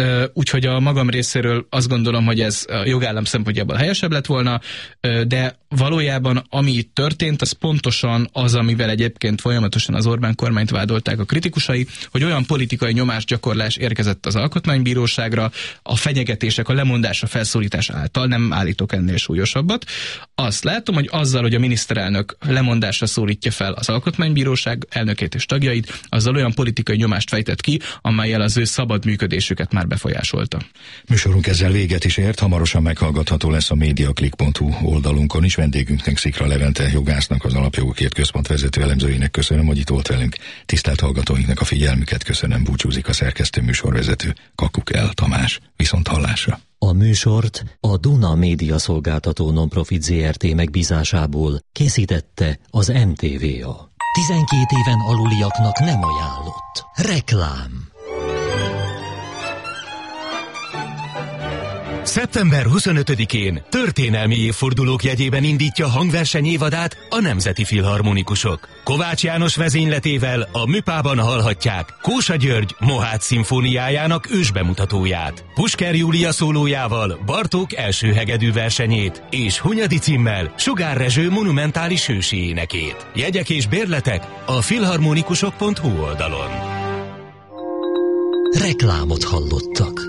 Úgyhogy a magam részéről azt gondolom, hogy ez a jogállam szempontjából helyesebb lett volna, de valójában ami itt történt, az pontosan az, amivel egyébként folyamatosan az Orbán kormányt vádolták a kritikusai, hogy olyan politikai nyomásgyakorlás érkezett az Alkotmánybíróságra, a fenyegetések, a lemondás, a felszólítás által, nem állítok ennél súlyosabbat. Azt látom, hogy azzal, hogy a miniszterelnök lemondásra szólítja fel az Alkotmánybíróság elnökét és tagjait, azzal olyan politikai nyomást fejtett ki, amellyel az ő szabad működésüket már befolyásolta. Műsorunk ezzel véget is ért, hamarosan meghallgatható lesz a mediaclick.hu oldalunkon is. Vendégünknek, Szikra Levente jogásznak, az Alapjogokért Központ vezető elemzőjének köszönöm, hogy itt volt velünk. Tisztelt hallgatóinknak a figyelmüket köszönöm, búcsúzik a szerkesztő műsorvezető Kakukel Tamás. Viszont hallásra. A műsort a Duna Média Szolgáltató Nonprofit Zrt. Megbízásából készítette az MTVA. 12 éven aluliaknak nem ajánlott. Reklám. Szeptember 25-én történelmi évfordulók jegyében indítja hangverseny évadát a Nemzeti Filharmonikusok. Kovács János vezényletével a Műpában hallhatják Kósa György Mohács szimfóniájának ősbemutatóját, Pusker Júlia szólójával Bartók első hegedű versenyét, és Hunyadi címmel Sugár Rezső monumentális hősi énekét. Jegyek és bérletek a filharmonikusok.hu oldalon. Reklámot hallottak.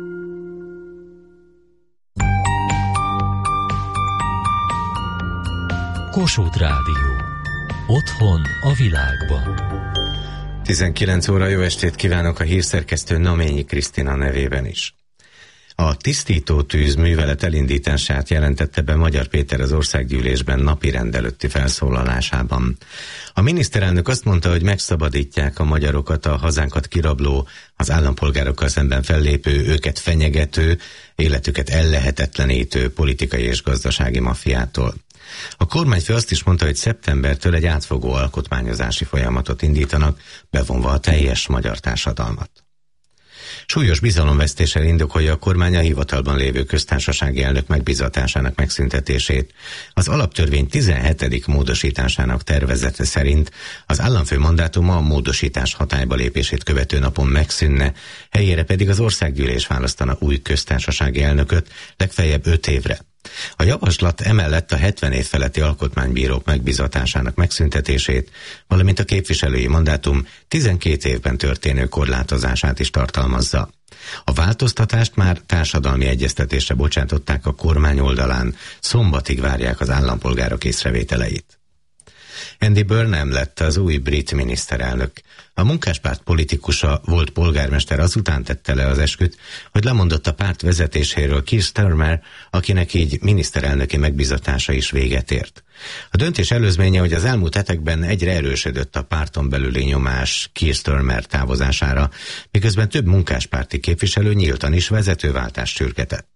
Kossuth Rádió. Otthon a világban. 19 óra, jó estét kívánok a hírszerkesztő Naményi Krisztina nevében is. A tisztító tűz művelet elindítását jelentette be Magyar Péter az Országgyűlésben napirend előtti felszólalásában. A miniszterelnök azt mondta, hogy megszabadítják a magyarokat a hazánkat kirabló, az állampolgárokkal szemben fellépő, őket fenyegető, életüket ellehetetlenítő politikai és gazdasági maffiától. A kormányfő azt is mondta, hogy szeptembertől egy átfogó alkotmányozási folyamatot indítanak, bevonva a teljes magyar társadalmat. Súlyos bizalomvesztéssel indokolja a kormány a hivatalban lévő köztársasági elnök megbízatásának megszüntetését. Az alaptörvény 17. módosításának tervezete szerint az államfő mandátuma a módosítás hatályba lépését követő napon megszűnne, helyére pedig az országgyűlés választana új köztársasági elnököt legfeljebb 5 évre. A javaslat emellett a 70 év feletti alkotmánybírók megbízatásának megszüntetését, valamint a képviselői mandátum 12 évben történő korlátozását is tartalmazza. A változtatást már társadalmi egyeztetésre bocsátották a kormány oldalán, szombatig várják az állampolgárok észrevételeit. Andy Burnham lett az új brit miniszterelnök. A munkáspárt politikusa, volt polgármester azután tette le az esküt, hogy lemondott a párt vezetéséről Keir Starmer, akinek így miniszterelnöki megbízatása is véget ért. A döntés előzménye, hogy az elmúlt hetekben egyre erősödött a párton belüli nyomás Keir Starmer távozására, miközben több munkáspárti képviselő nyíltan is vezetőváltást sürgetett.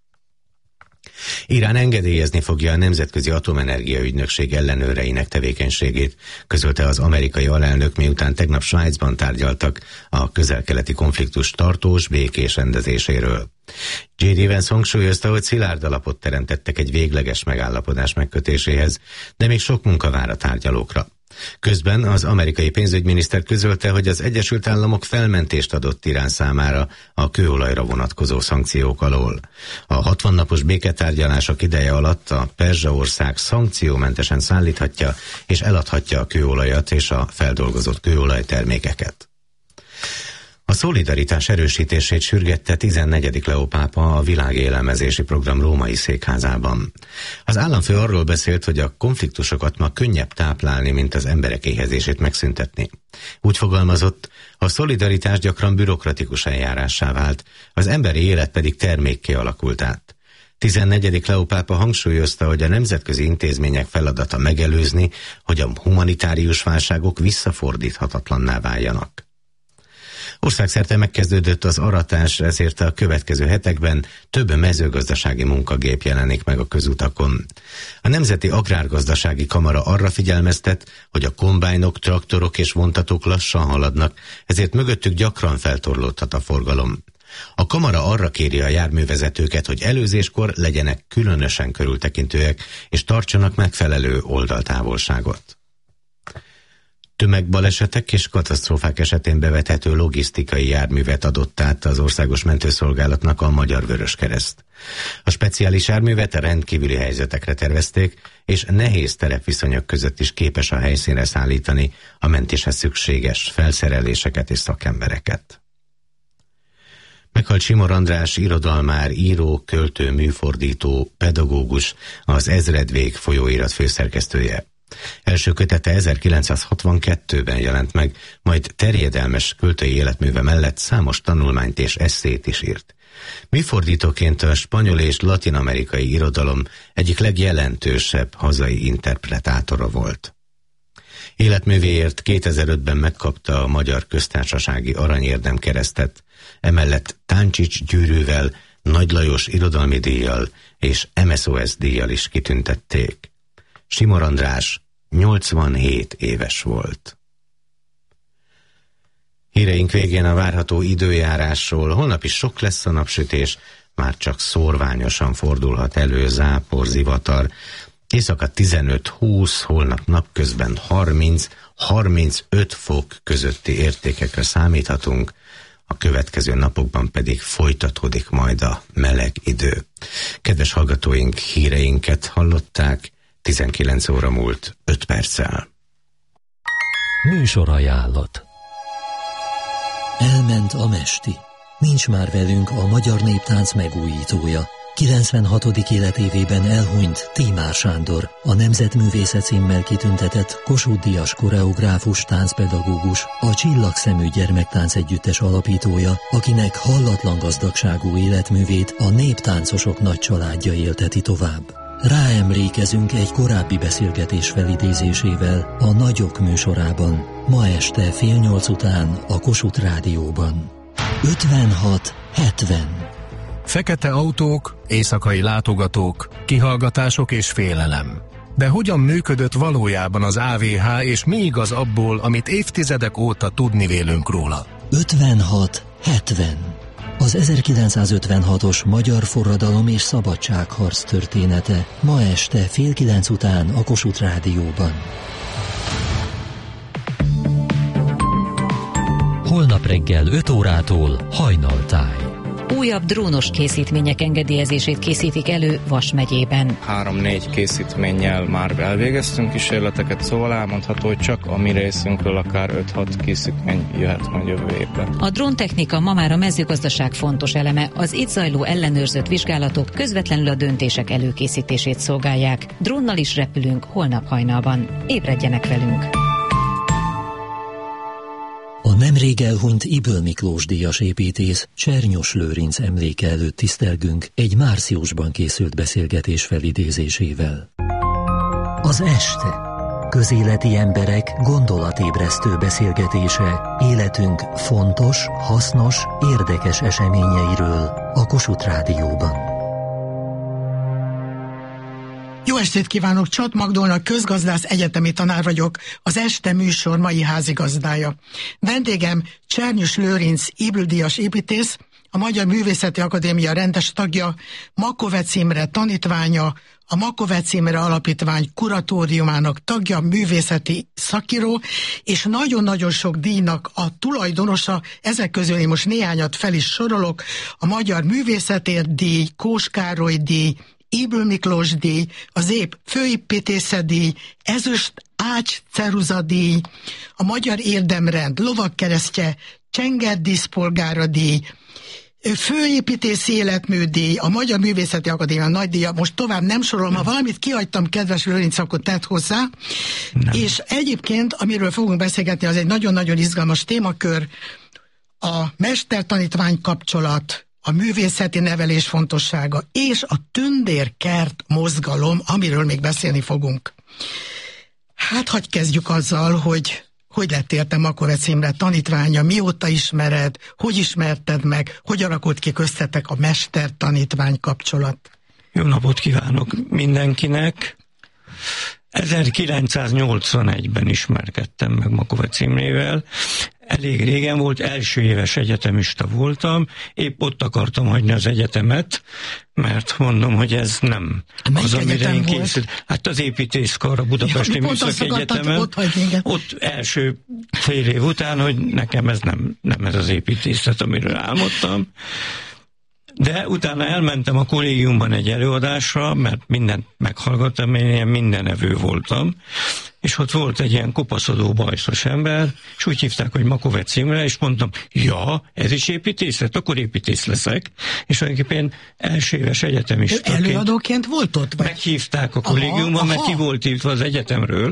Irán engedélyezni fogja a Nemzetközi Atomenergia Ügynökség ellenőreinek tevékenységét, közölte az amerikai alelnök, miután tegnap Svájcban tárgyaltak a közel-keleti konfliktus tartós, békés rendezéséről. J.D. Vance hangsúlyozta, hogy szilárd alapot teremtettek egy végleges megállapodás megkötéséhez, de még sok munka vár a tárgyalókra. Közben az amerikai pénzügyminiszter közölte, hogy az Egyesült Államok felmentést adott Irán számára a kőolajra vonatkozó szankciók alól. A 60 napos béketárgyalások ideje alatt a Perzsaország szankciómentesen szállíthatja és eladhatja a kőolajat és a feldolgozott kőolajtermékeket. A szolidaritás erősítését sürgette 14. Leó pápa a világélelmezési program római székházában. Az államfő arról beszélt, hogy a konfliktusokat ma könnyebb táplálni, mint az emberek éhezését megszüntetni. Úgy fogalmazott, a szolidaritás gyakran bürokratikus eljárássá vált, az emberi élet pedig termékké alakult át. 14. Leó pápa hangsúlyozta, hogy a nemzetközi intézmények feladata megelőzni, hogy a humanitárius válságok visszafordíthatatlanná váljanak. Országszerte megkezdődött az aratás, ezért a következő hetekben több mezőgazdasági munkagép jelenik meg a közutakon. A Nemzeti Agrárgazdasági Kamara arra figyelmeztet, hogy a kombájnok, traktorok és vontatók lassan haladnak, ezért mögöttük gyakran feltorlódhat a forgalom. A kamara arra kéri a járművezetőket, hogy előzéskor legyenek különösen körültekintőek, és tartsanak megfelelő oldaltávolságot. Tömegbalesetek és katasztrófák esetén bevethető logisztikai járművet adott át az Országos Mentőszolgálatnak a Magyar Vöröskereszt. A speciális járművet a rendkívüli helyzetekre tervezték, és nehéz terepviszonyok között is képes a helyszínre szállítani a mentéshez szükséges felszereléseket és szakembereket. Meghalt Simor András irodalmár, író, költő, műfordító, pedagógus, az Ezredvég folyóirat főszerkesztője. Első kötete 1962-ben jelent meg, majd terjedelmes költői életműve mellett számos tanulmányt és esszét is írt. Műfordítóként a spanyol és latin-amerikai irodalom egyik legjelentősebb hazai interpretátora volt. Életművéért 2005-ben megkapta a Magyar Köztársasági Aranyérdemkeresztet, emellett Táncsics Gyűrűvel, Nagy Lajos irodalmi díjjal és MSOS díjjal is kitüntették. Simor András 87 éves volt. Híreink végén a várható időjárásról. Holnap is sok lesz a napsütés, már csak szórványosan fordulhat elő zápor, zivatar. Éjszaka 15-20, holnap napközben 30-35 fok közötti értékekre számíthatunk, a következő napokban pedig folytatódik majd a meleg idő. Kedves hallgatóink, híreinket hallották, 19 óra múlt 5 perccel. Műsorajánlat. Elment a mesti. Nincs már velünk a magyar néptánc megújítója. 96. életévében elhunyt Tímár Sándor, a Nemzetművészet címmel kitüntetett Kossuth-díjas koreográfus, táncpedagógus, a Csillagszemű Gyermektánc Együttes alapítója, akinek hallatlan gazdagságú életművét a néptáncosok nagy családja élteti tovább. Ráemlékezünk egy korábbi beszélgetés felidézésével a Nagyok műsorában, ma este 7:30 után a Kossuth Rádióban. 56-70. Fekete autók, éjszakai látogatók, kihallgatások és félelem. De hogyan működött valójában az AVH, és mi igaz abból, amit évtizedek óta tudni vélünk róla? 56-70. Az 1956-os magyar forradalom és szabadságharc története ma este 8:30 után a Kossuth Rádióban. Holnap reggel 5 órától Hajnaltáj. Újabb drónos készítmények engedélyezését készítik elő Vas megyében. 3-4 készítménnyel már elvégeztünk kísérleteket, szóval elmondható, hogy csak a mi részünkről akár 5-6 készítmény jöhet majd jövő évben. A dróntechnika ma már a mezőgazdaság fontos eleme, az itt zajló ellenőrzött vizsgálatok közvetlenül a döntések előkészítését szolgálják. Drónnal is repülünk holnap hajnalban. Ébredjenek velünk! A nemrég elhunyt Ybl Miklós díjas építész Csernyos Lőrinc emléke előtt tisztelgünk egy márciusban készült beszélgetés felidézésével. Az este. Közéleti emberek gondolatébresztő beszélgetése életünk fontos, hasznos, érdekes eseményeiről a Kossuth Rádióban. Jó estét kívánok, Csat Magdolna, közgazdász, egyetemi tanár vagyok, az este műsor mai házigazdája. Vendégem Csernyos Lőrinc Ybl-díjas építész, a Magyar Művészeti Akadémia rendes tagja, Makovec Imre tanítványa, a Makovec Imre Alapítvány kuratóriumának tagja, művészeti szakíró, és nagyon-nagyon sok díjnak a tulajdonosa, ezek közül én most néhányat fel is sorolok, a Magyar Művészetért díj, Kós Károly díj, Ybl Miklós díj, az ép főépítészet díj, ezüst Ács Ceruza díj, a Magyar Érdemrend lovagkeresztje, Csenger díszpolgára díj, főépítész életmű díj, a Magyar Művészeti Akadémia nagy díja, most tovább nem sorolom, ha valamit kihagytam, kedves Lőrinc, akkor tedd hozzá. Nem. És egyébként, amiről fogunk beszélgetni, az egy nagyon-nagyon izgalmas témakör, a mester-tanítvány kapcsolat, a művészeti nevelés fontossága, és a tündérkert mozgalom, amiről még beszélni fogunk. Hát, hadd kezdjük azzal, hogy lettél te Makovec Imre tanítványa, mióta ismered, hogy ismerted meg, hogy alakult ki köztetek a mester-tanítvány kapcsolat? Jó napot kívánok mindenkinek! 1981-ben ismerkedtem meg Makovecz Imrével. Elég régen volt, első éves egyetemista voltam, épp ott akartam hagyni az egyetemet, mert mondom, hogy ez nem az, amire én készült. Hát az építészkar, a Budapesti Műszaki Egyetemen, ott első fél év után, hogy nekem ez nem ez az építészet, amiről álmodtam. De utána elmentem a kollégiumban egy előadásra, mert mindent meghallgattam, én ilyen mindenevő voltam, és ott volt egy ilyen kopaszodó, bajszos ember, és úgy hívták, hogy Makovecz Imre, és mondtam, ja, ez is építészet, akkor építész leszek, és tulajdonképpen első éves egyetemistaként. Előadóként volt ott? Vagy? Meghívták a kollégiumban, mert ki volt hívva az egyetemről.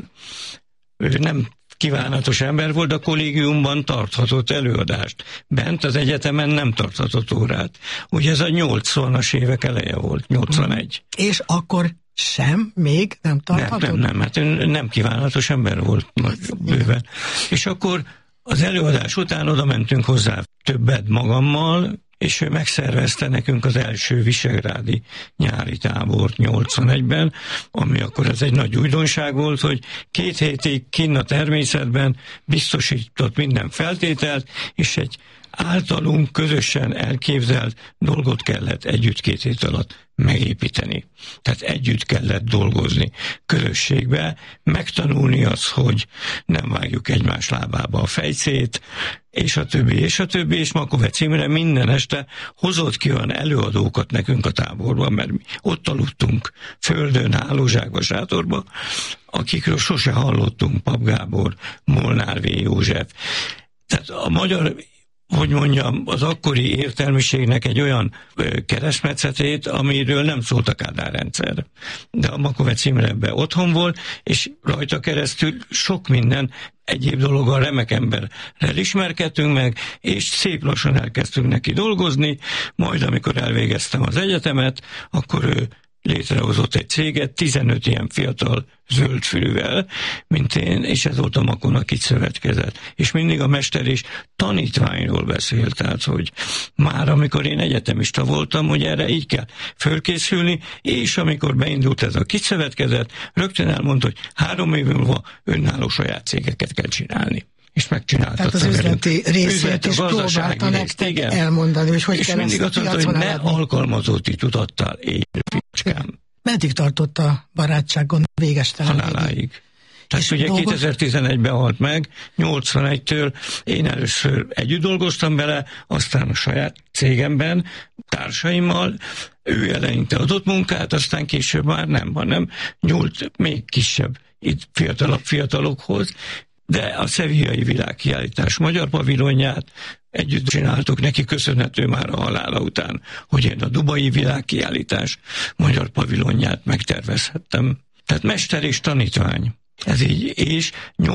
Ő nem kívánatos ember volt, a kollégiumban tarthatott előadást. Bent az egyetemen nem tarthatott órát. Ugye ez a 80-as évek eleje volt, 81. És akkor sem, még nem tarthatott? Nem, hát nem kívánatos ember volt bőven. És akkor az előadás után oda mentünk hozzá többet magammal, és ő megszervezte nekünk az első visegrádi nyári tábort 81-ben, ami akkor ez egy nagy újdonság volt, hogy 2 hétig kinn a természetben biztosított minden feltételt, és egy általunk közösen elképzelt dolgot kellett együtt 2 hét alatt megépíteni. Tehát együtt kellett dolgozni közösségbe, megtanulni azt, hogy nem vágjuk egymás lábába a fejszét, és a többi, és Makovecz Imre minden este hozott ki olyan előadókat nekünk a táborban, mert mi ott aludtunk földön, hálózsákba, sátorba, akikről sose hallottunk, Pap Gábor, Molnár V. József. Tehát a magyar, hogy mondjam, az akkori értelmiségnek egy olyan keresztmetszetét, amiről nem szólt a Kádár rendszer. De a Makovecz Imre ebben otthon volt, és rajta keresztül sok minden egyéb dologgal remek emberrel ismerkedtünk meg, és szép lassan elkezdtünk neki dolgozni, majd amikor elvégeztem az egyetemet, akkor ő létrehozott egy céget 15 ilyen fiatal zöldfülűvel, mint én, és ez volt a Makon, akit szövetkezett. És mindig a mester is tanítványról beszélt, tehát, hogy már amikor én egyetemista voltam, hogy erre így kell fölkészülni, és amikor beindult ez a kiszövetkezet, rögtön elmondta, hogy 3 év múlva önálló saját cégeket kell csinálni. És megcsinálta. Tehát az üzleti részét is próbálta nektek elmondani, hogy és mindig azt mondta, hogy ne alkalmazotti tudattal élj, ficskám. Meddig tartott a barátságon végestelen? Haláláig. Tehát ugye 2011-ben halt meg, 81-től én először együtt dolgoztam vele, aztán a saját cégemben, társaimmal, ő eleinte adott munkát, aztán később már nem, hanem nyúlt még kisebb, itt fiatalokhoz, de a Sevillai Világkiállítás magyar pavilonját együtt csináltuk, neki köszönhető már a halála után, hogy én a Dubai Világkiállítás magyar pavilonját megtervezhettem. Tehát mester és tanítvány. Ez így, és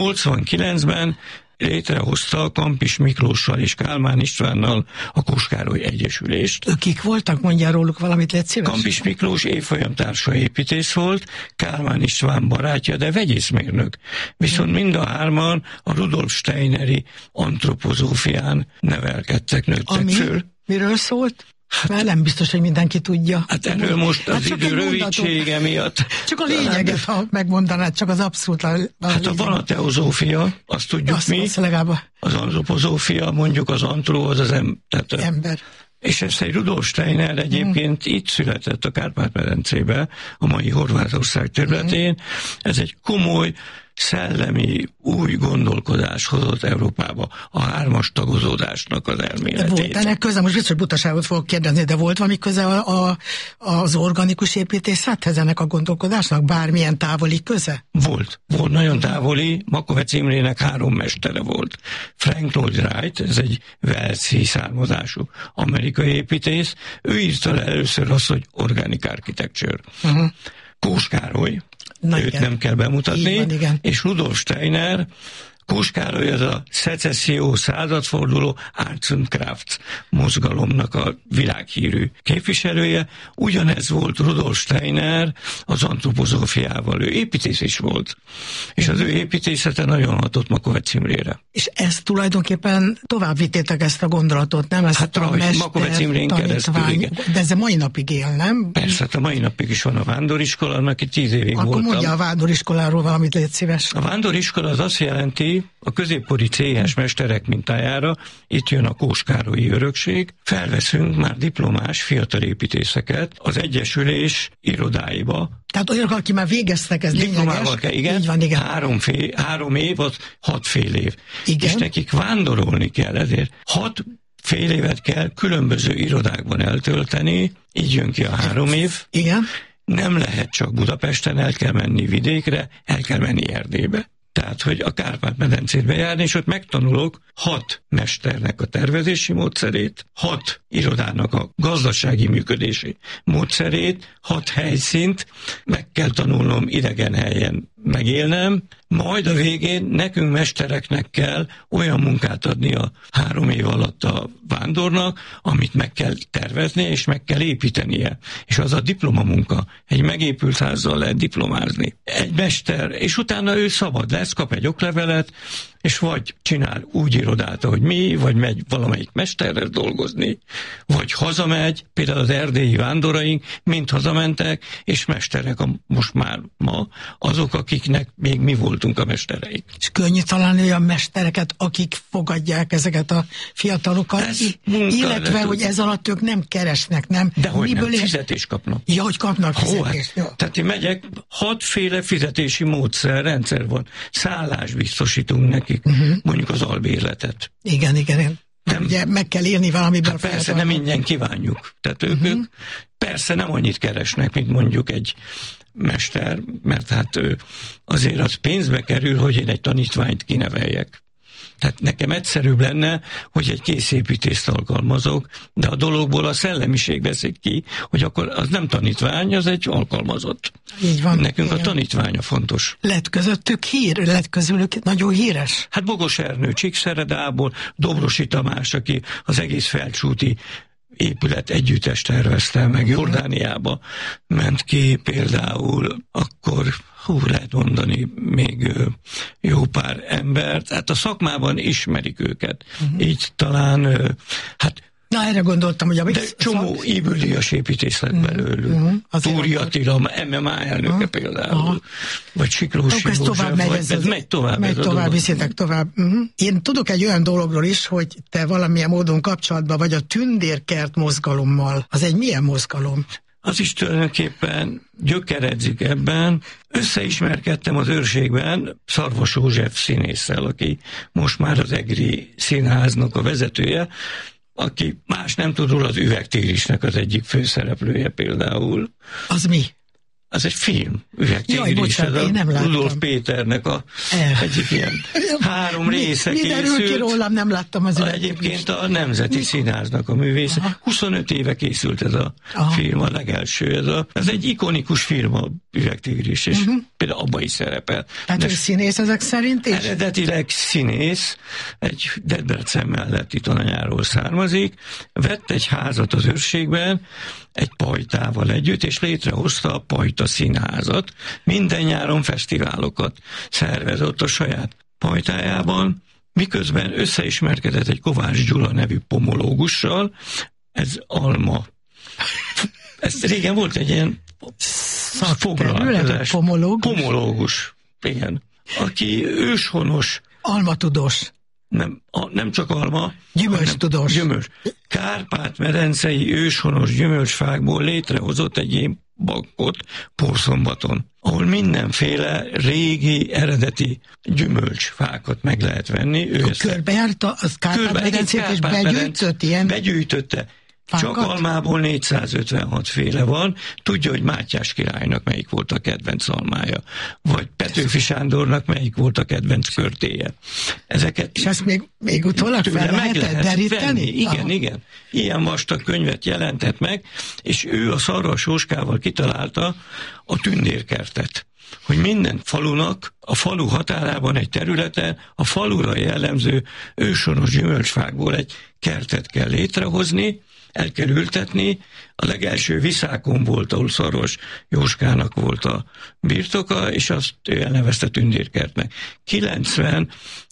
89-ben létrehozta Kampis Miklóssal és Kálmán Istvánnal a Kós-Károly Egyesülést. Kik voltak? Mondjál róluk valamit, légy szíves? Kampis Miklós évfolyam társa építész volt, Kálmán István barátja, de vegyészmérnök. Viszont mind a hárman a Rudolf Steineri antropozófián nevelkedtek, nőttek föl. Miről szólt? Már nem biztos, hogy mindenki tudja. Hát erről most az idő rövidsége miatt. Csak a lényeget, ha megmondanád, csak az abszolút. Hát a van a teozófia, azt tudjuk azt mi. Az antropozófia, mondjuk az antró, az ember. És ez egy Rudolf Steiner egyébként itt született a Kárpát-medencébe, a mai Horvátország területén. Ez egy komoly, szellemi, új gondolkodás hozott Európába, a 3-as tagozódásnak az elméletét. Volt ennek köze, most biztos butaságot fogok kérdezni, de volt valami köze az organikus építészethez ennek a gondolkodásnak? Bármilyen távoli köze? Volt nagyon távoli. Makovecz Imrének 3 mestere volt. Frank Lloyd Wright, ez egy walesi származású amerikai építész, ő írta le először azt, hogy organic architecture. Kós Károly, őt nem kell bemutatni, van, és Rudolf Steiner Kós Károly az a szecesszió századforduló Arts and Crafts mozgalomnak a világhírű képviselője. Ugyanez volt Rudolf Steiner az antropozófiával. Ő építész is volt. És az ő építészete nagyon hatott Makovecz Imrére. És ezt tulajdonképpen tovább vittétek ezt a gondolatot, nem? Ezt hát a Makovecz Imrén keresztül, igen. De ez a mai napig él, nem? Persze, a mai napig is van a vándoriskola, annak 10 évig akkor voltam. Akkor mondja a vándoriskoláról valamit, légy szíves. A vándoriskola az azt jelenti, a középkori céhes mesterek mintájára, itt jön a Kós Károlyi örökség, felveszünk már diplomás fiatal építészeket az Egyesülés irodáiba. Tehát olyanok, aki már végeztek, ez diplomával kell, igen. Így van, igen. 3 év, az 6 fél év. Igen. És nekik vándorolni kell, ezért 6 fél évet kell különböző irodákban eltölteni, így jön ki a 3 év. Igen. Nem lehet csak Budapesten, el kell menni vidékre, el kell menni Erdélybe. Tehát, hogy a Kárpát-medencét bejárni, és ott megtanulok 6 mesternek a tervezési módszerét, 6 irodának a gazdasági működési módszerét, 6 helyszínt, meg kell tanulnom idegen helyen megélnem, majd a végén nekünk mestereknek kell olyan munkát adni a 3 év alatt a vándornak, amit meg kell tervezni, és meg kell építenie. És az a diplomamunka. Egy megépült házzal lehet diplomázni. Egy mester, és utána ő szabad lesz, kap egy oklevelet, és vagy csinál úgy irodát, ahogy mi, vagy megy valamelyik mesterrel dolgozni, vagy hazamegy, például az erdélyi vándoraink mind hazamentek, és mesterek most már ma azok, akiknek még mi voltunk a mestereik. És könnyű találni olyan mestereket, akik fogadják ezeket a fiatalokat, illetve, hogy ez alatt ők nem keresnek, nem? De hogy nem, fizetést kapnak. Ja, hogy kapnak fizetést. Hát, tehát én megyek, 6 féle fizetési rendszer van. Szállást biztosítunk nekik, mondjuk az albérletet. Igen. Nem, ugye meg kell élni valamiből. Hát persze, nem ingyen kívánjuk. Tehát ők persze nem annyit keresnek, mint mondjuk egy mester, mert hát azért az pénzbe kerül, hogy én egy tanítványt kineveljek. Tehát nekem egyszerűbb lenne, hogy egy készépítést alkalmazok, de a dologból a szellemiség veszik ki, hogy akkor az nem tanítvány, az egy alkalmazott. Így van. Nekünk igen. A tanítványa fontos. Lett közöttük lett közülük nagyon híres? Hát Bogos Ernő Csíkszeredából, Dobrosi Tamás, aki az egész Felcsúti épület együttes tervezte, meg Jordániába ment ki például, akkor lehet mondani még jó pár embert, hát a szakmában ismerik őket. Így talán, hát na, erre gondoltam, hogy de csomó Ybl-díjas építész lett belőlük. Túri Attila, MMA elnöke például, vagy Siklósi József, megy tovább. Viszitek tovább. Én tudok egy olyan dologról is, hogy te valamilyen módon kapcsolatban vagy a Tündérkert mozgalommal. Az egy milyen mozgalom? Az is tulajdonképpen gyökeredzik ebben. Összeismerkedtem az őrségben Szarvas József színésszel, aki most már az EGRI színháznak a vezetője, aki más nem tud róla, az Üvegtégrisnek az egyik főszereplője például. Az mi? Az egy film, Üvegtégris, ez a Rudolf Péternek a egyik ilyen 3 része készült. Mi derül ki rólam, nem láttam az Egyébként a Nemzeti Színháznak a művésze. 25 éve készült ez a film, a legelső. Ez egy ikonikus film, a Üvegtégris, és például abban is szerepel. Tehát ő színész ezek szerint is? Eredetileg színész, egy Debrecen melletti Tananyáról származik, vett egy házat az őrségben, egy pajtával együtt, és létrehozta a Pajta Színházat. Minden nyáron fesztiválokat szervezett a saját pajtájában, miközben összeismerkedett egy Kovács Gyula nevű pomológussal, ez Alma. Ez régen volt egy ilyen foglalkozás. Pomológus. Igen. Aki őshonos. Almatudós. Nem csak alma, gyümölcstudós. Gyümölcs. Kárpát-medencei őshonos gyümölcsfákból létrehozott egy ilyen bankot Porszombaton, ahol mindenféle régi, eredeti gyümölcsfákat meg lehet venni. Körbejárta az Kárpát-medencét és begyűjtött ilyen? Begyűjtötte. Csak almából 456 féle van. Tudja, hogy Mátyás királynak melyik volt a kedvenc almája, vagy Petőfi Sándornak melyik volt a kedvenc körtéje. Ezeket és ezt még utólag fel lehet deríteni? Igen. Ilyen vastag könyvet jelentett meg, és ő a Szarvas Jóskával kitalálta a Tündérkertet. hogy minden falunak a falu határában egy területen a falura jellemző őshonos gyümölcsfákból egy kertet kell létrehozni, el kell ültetni. A legelső Viszákon volt, ahol Szaros Jóskának volt a birtoka, és azt ő elnevezte tündérkertnek. 90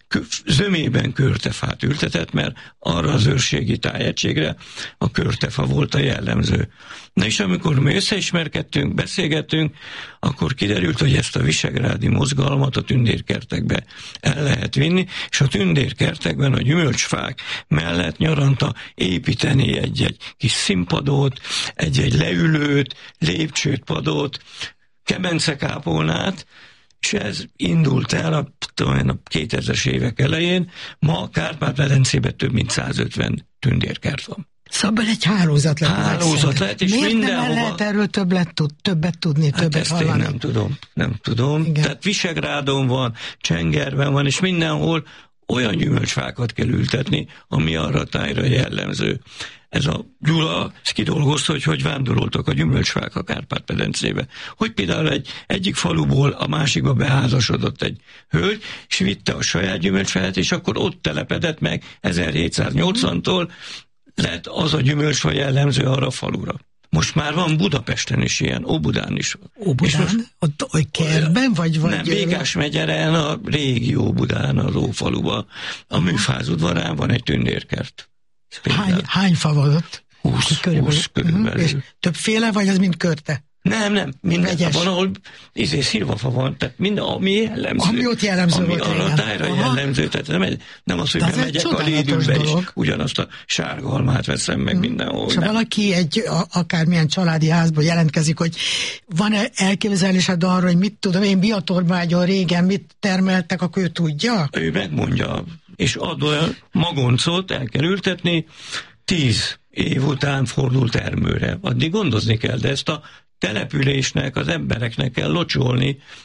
zömében körtefát ültetett, mert arra az őrségi tájegységre a körtefa volt a jellemző. Na és amikor mi összeismerkedtünk, beszélgettünk, akkor kiderült, hogy ezt a visegrádi mozgalmat a tündérkertekbe el lehet vinni, és a tündérkertekben a gyümölcsfák mellett nyaranta építeni egy-egy kis színpadot, egy-egy leülőt, lépcsőt, padot, kemencekápolnát, és ez indult el a 2000-es évek elején. Ma Kárpát-medencében több mint 150 tündérkert van. Szóval egy hálózat lett. Hálózat lett, és miért mindenhova... nem lehet erről többet tudni, többet ezt hallani? Én nem tudom. Igen. Tehát Visegrádon van, Csengerben van, és mindenhol olyan gyümölcsfákat kell ültetni, ami arra a tájra jellemző. Ez a Gyula ezt kidolgozta, hogy vándoroltak a gyümölcsfák a Kárpát-medencébe. Hogy például egyik faluból a másikba beházasodott egy hölgy, és vitte a saját gyümölcsfát, és akkor ott telepedett meg 1780-tól, lett az a gyümölcsfa jellemző arra a falura. Most már van Budapesten is ilyen, Óbudán is. Óbudán? Ott kertben? Vagy nem, Békás megyeren, a régi Óbudán, az Ófaluban. A Műfáz udvarán van egy tündérkert. Hány fa van ott? 20 körülbelül. És többféle, vagy az mind körte? Nem, minden van, ahol szilvafa van, tehát minden, ami jellemző. Ami ott jellemző volt régen. Ami arra tájra jellemző, tehát nem az, hogy bemegyek a Lédűbe, és ugyanazt a sárga almát veszem meg mindenhol. És valaki akármilyen családi házból jelentkezik, hogy van-e elképzelésed arra, hogy mit tudom én, Biatorvágyon régen mit termeltek, akkor ő tudja? Ő megmondja, és ad olyan magoncot, el kell ültetni, 10 év után fordul termőre. Addig gondozni kell, de ezt a településnek, az embereknek kell locsolni,